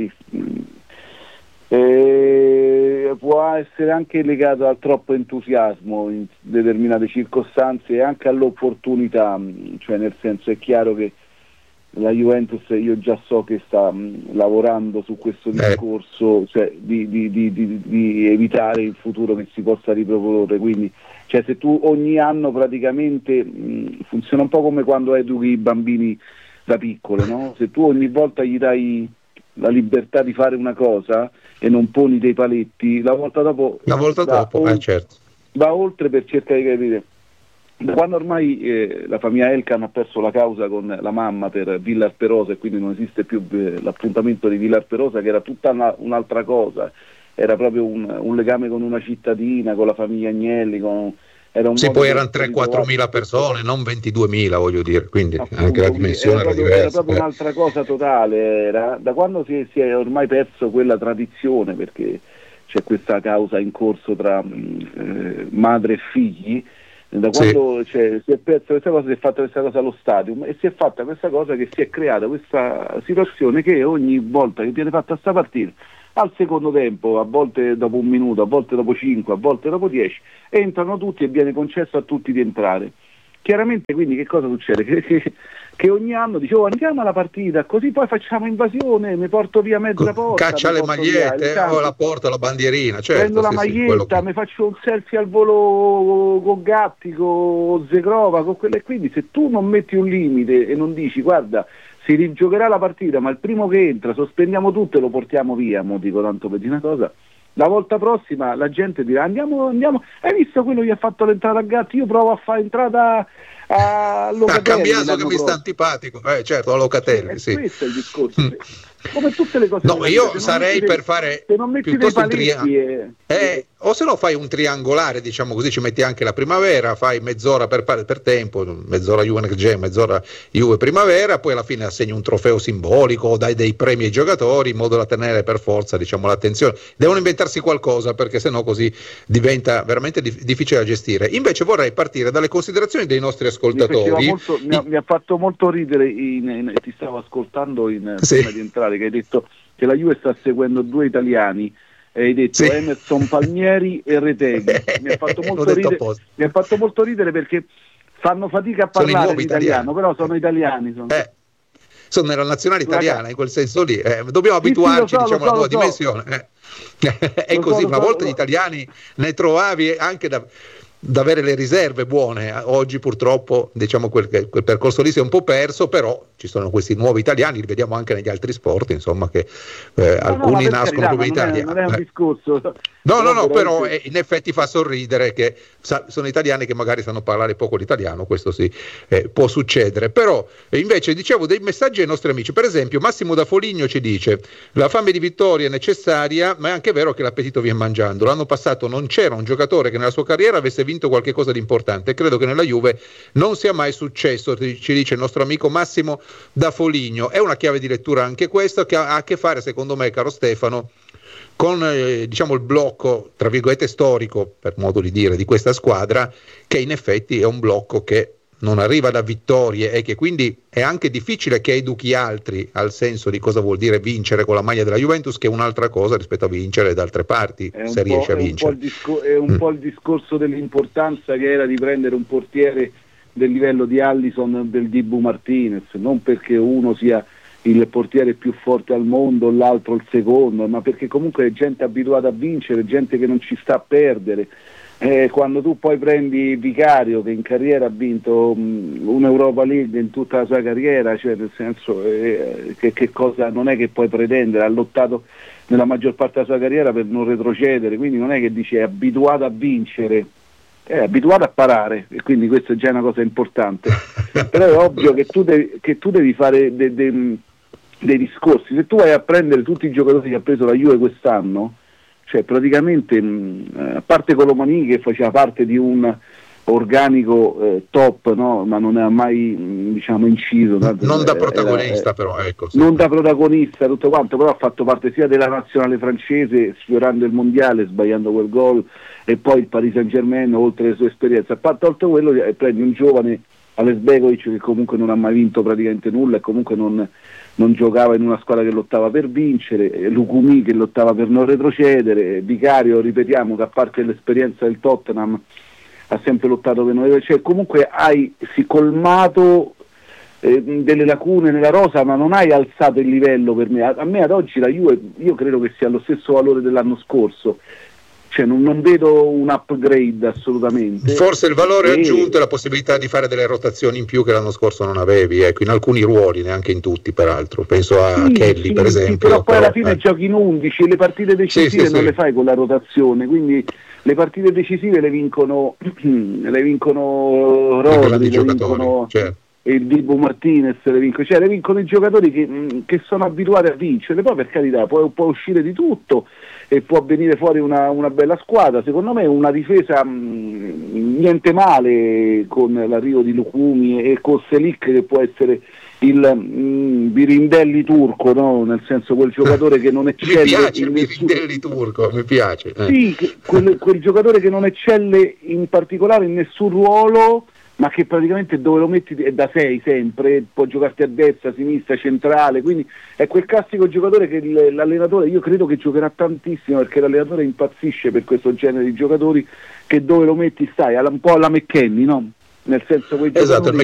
può essere anche legato al troppo entusiasmo in determinate circostanze e anche all'opportunità, cioè nel senso è chiaro che la Juventus io già so che sta lavorando su questo discorso, cioè di evitare in futuro che si possa riproporre, quindi cioè se tu ogni anno praticamente funziona un po' come quando educhi i bambini da piccolo, no? Se tu ogni volta gli dai la libertà di fare una cosa e non poni dei paletti, la volta dopo certo. Va oltre per cercare di capire. Quando ormai la famiglia Elkan ha perso la causa con la mamma per Villar Perosa e quindi non esiste più l'appuntamento di Villar Perosa, che era tutta un'altra cosa, era proprio un legame con una cittadina, con la famiglia Agnelli, era un poi erano 3-4 mila persone, non 22.000 voglio dire, quindi appunto, anche la dimensione era diversa. Era proprio un'altra cosa totale, da quando si è ormai perso quella tradizione, perché c'è questa causa in corso tra madre e figli. Da quando si è persa questa cosa, si è fatta questa cosa allo stadium e si è fatta questa cosa che si è creata questa situazione che ogni volta che viene fatta sta partita, al secondo tempo, a volte dopo un minuto, a volte dopo 5, a volte dopo 10, entrano tutti e viene concesso a tutti di entrare. Chiaramente quindi che cosa succede? Che ogni anno dicevo andiamo alla partita, così poi facciamo invasione, mi porto via mezza porta, caccia le magliette, la porta, la bandierina, certo, prendo la maglietta, mi faccio un selfie al volo con Gatti, con Zegrova, con quelle. Quindi se tu non metti un limite e non dici guarda si rigiocherà la partita, ma il primo che entra sospendiamo tutto e lo portiamo via, mo dico tanto per dire una cosa, la volta prossima la gente dirà andiamo, hai visto quello che ha fatto l'entrata a Gatti, io provo a fare entrata a Locatelli. Ha cambiato che mi sta antipatico, certo, a Locatelli, sì. Questo è il discorso. Come tutte le cose. No, io sarei per fare se non metti piuttosto dei paletti o se no fai un triangolare, diciamo così, ci metti anche la primavera, fai mezz'ora per tempo, mezz'ora Juve Next Gen, mezz'ora Juve Primavera, poi alla fine assegni un trofeo simbolico o dai dei premi ai giocatori in modo da tenere per forza, diciamo, l'attenzione. Devono inventarsi qualcosa perché sennò così diventa veramente difficile da gestire. Invece vorrei partire dalle considerazioni dei nostri ascoltatori. Mi ha fatto molto ridere, ti stavo ascoltando prima di entrare, che hai detto che la Juve sta seguendo 2 italiani e hai detto Emerson Palmieri e Retegui. Mi ha fatto molto ridere perché fanno fatica a parlare in italiano, però sono italiani. Sono nella nazionale italiana, in quel senso lì. Dobbiamo abituarci, diciamo, alla nuova dimensione. È così, una volta gli italiani ne trovavi anche da avere le riserve buone. Oggi purtroppo diciamo quel percorso lì si è un po' perso, però ci sono questi nuovi italiani, li vediamo anche negli altri sport, insomma, che alcuni nascono come italiani. Non è un discorso. No, però in effetti fa sorridere che sono italiani che magari sanno parlare poco l'italiano, questo sì, può succedere. Però invece dicevo dei messaggi ai nostri amici, per esempio Massimo da Foligno ci dice: la fame di vittoria è necessaria, ma è anche vero che l'appetito viene mangiando. L'anno passato non c'era un giocatore che nella sua carriera avesse vinto qualche cosa di importante, credo che nella Juve non sia mai successo, ci dice il nostro amico Massimo da Foligno. È una chiave di lettura anche questa, che ha a che fare, secondo me, caro Stefano, con diciamo il blocco tra virgolette storico, per modo di dire, di questa squadra, che in effetti è un blocco che non arriva da vittorie e che quindi è anche difficile che educhi altri al senso di cosa vuol dire vincere con la maglia della Juventus, che è un'altra cosa rispetto a vincere da altre parti, se riesce a vincere. È un po' il discorso dell'importanza che era di prendere un portiere del livello di Alisson, del Dibu Martinez, non perché uno sia il portiere più forte al mondo, l'altro il secondo, ma perché comunque è gente abituata a vincere, gente che non ci sta a perdere. Quando tu poi prendi Vicario, che in carriera ha vinto un'Europa League in tutta la sua carriera, cioè nel senso che cosa non è che puoi pretendere, ha lottato nella maggior parte della sua carriera per non retrocedere, quindi non è che dice è abituato a vincere, è abituato a parare, e quindi questa è già una cosa importante. Però è ovvio che tu devi fare dei discorsi. Se tu vai a prendere tutti i giocatori che ha preso la Juve quest'anno, cioè praticamente a parte Colomani, che faceva parte di un organico top, no? Ma non ha mai diciamo inciso, non da protagonista, però ecco, sì. Non da protagonista tutto quanto, però ha fatto parte sia della nazionale francese, sfiorando il mondiale, sbagliando quel gol, e poi il Paris Saint-Germain, oltre le sue esperienze. A parte oltre quello, prendi un giovane Ales Begovic, che comunque non ha mai vinto praticamente nulla e comunque non giocava in una squadra che lottava per vincere, Lukumi che lottava per non retrocedere, Vicario, ripetiamo, che a parte l'esperienza del Tottenham ha sempre lottato per non retrocedere, cioè comunque hai colmato delle lacune nella rosa, ma non hai alzato il livello. Per me, a me ad oggi la Juve, io credo che sia allo stesso valore dell'anno scorso, cioè non vedo un upgrade assolutamente. Forse il valore aggiunto è la possibilità di fare delle rotazioni in più che l'anno scorso non avevi, ecco, in alcuni ruoli, neanche in tutti peraltro, penso a Kelly per esempio. Però poi alla fine giochi in 11 e le partite decisive non le fai con la rotazione, quindi le partite decisive le vincono Rodri, le vincono, certo. il Dibu Martinez le vincono i giocatori che sono abituati a vincere. Poi per carità può uscire di tutto e può venire fuori una bella squadra. Secondo me una difesa niente male, con l'arrivo di Lucumi e con Selic, che può essere il Birindelli turco, no? Nel senso, quel giocatore che non eccelle. Mi piace il Birindelli turco, mi piace. Sì, quel giocatore che non eccelle in particolare in nessun ruolo, ma che praticamente dove lo metti è da 6 sempre, può giocarti a destra, a sinistra, centrale, quindi è quel classico giocatore che l'allenatore, io credo che giocherà tantissimo, perché l'allenatore impazzisce per questo genere di giocatori, che dove lo metti stai, un po' alla McKennie, no? Nel senso, quei esatto,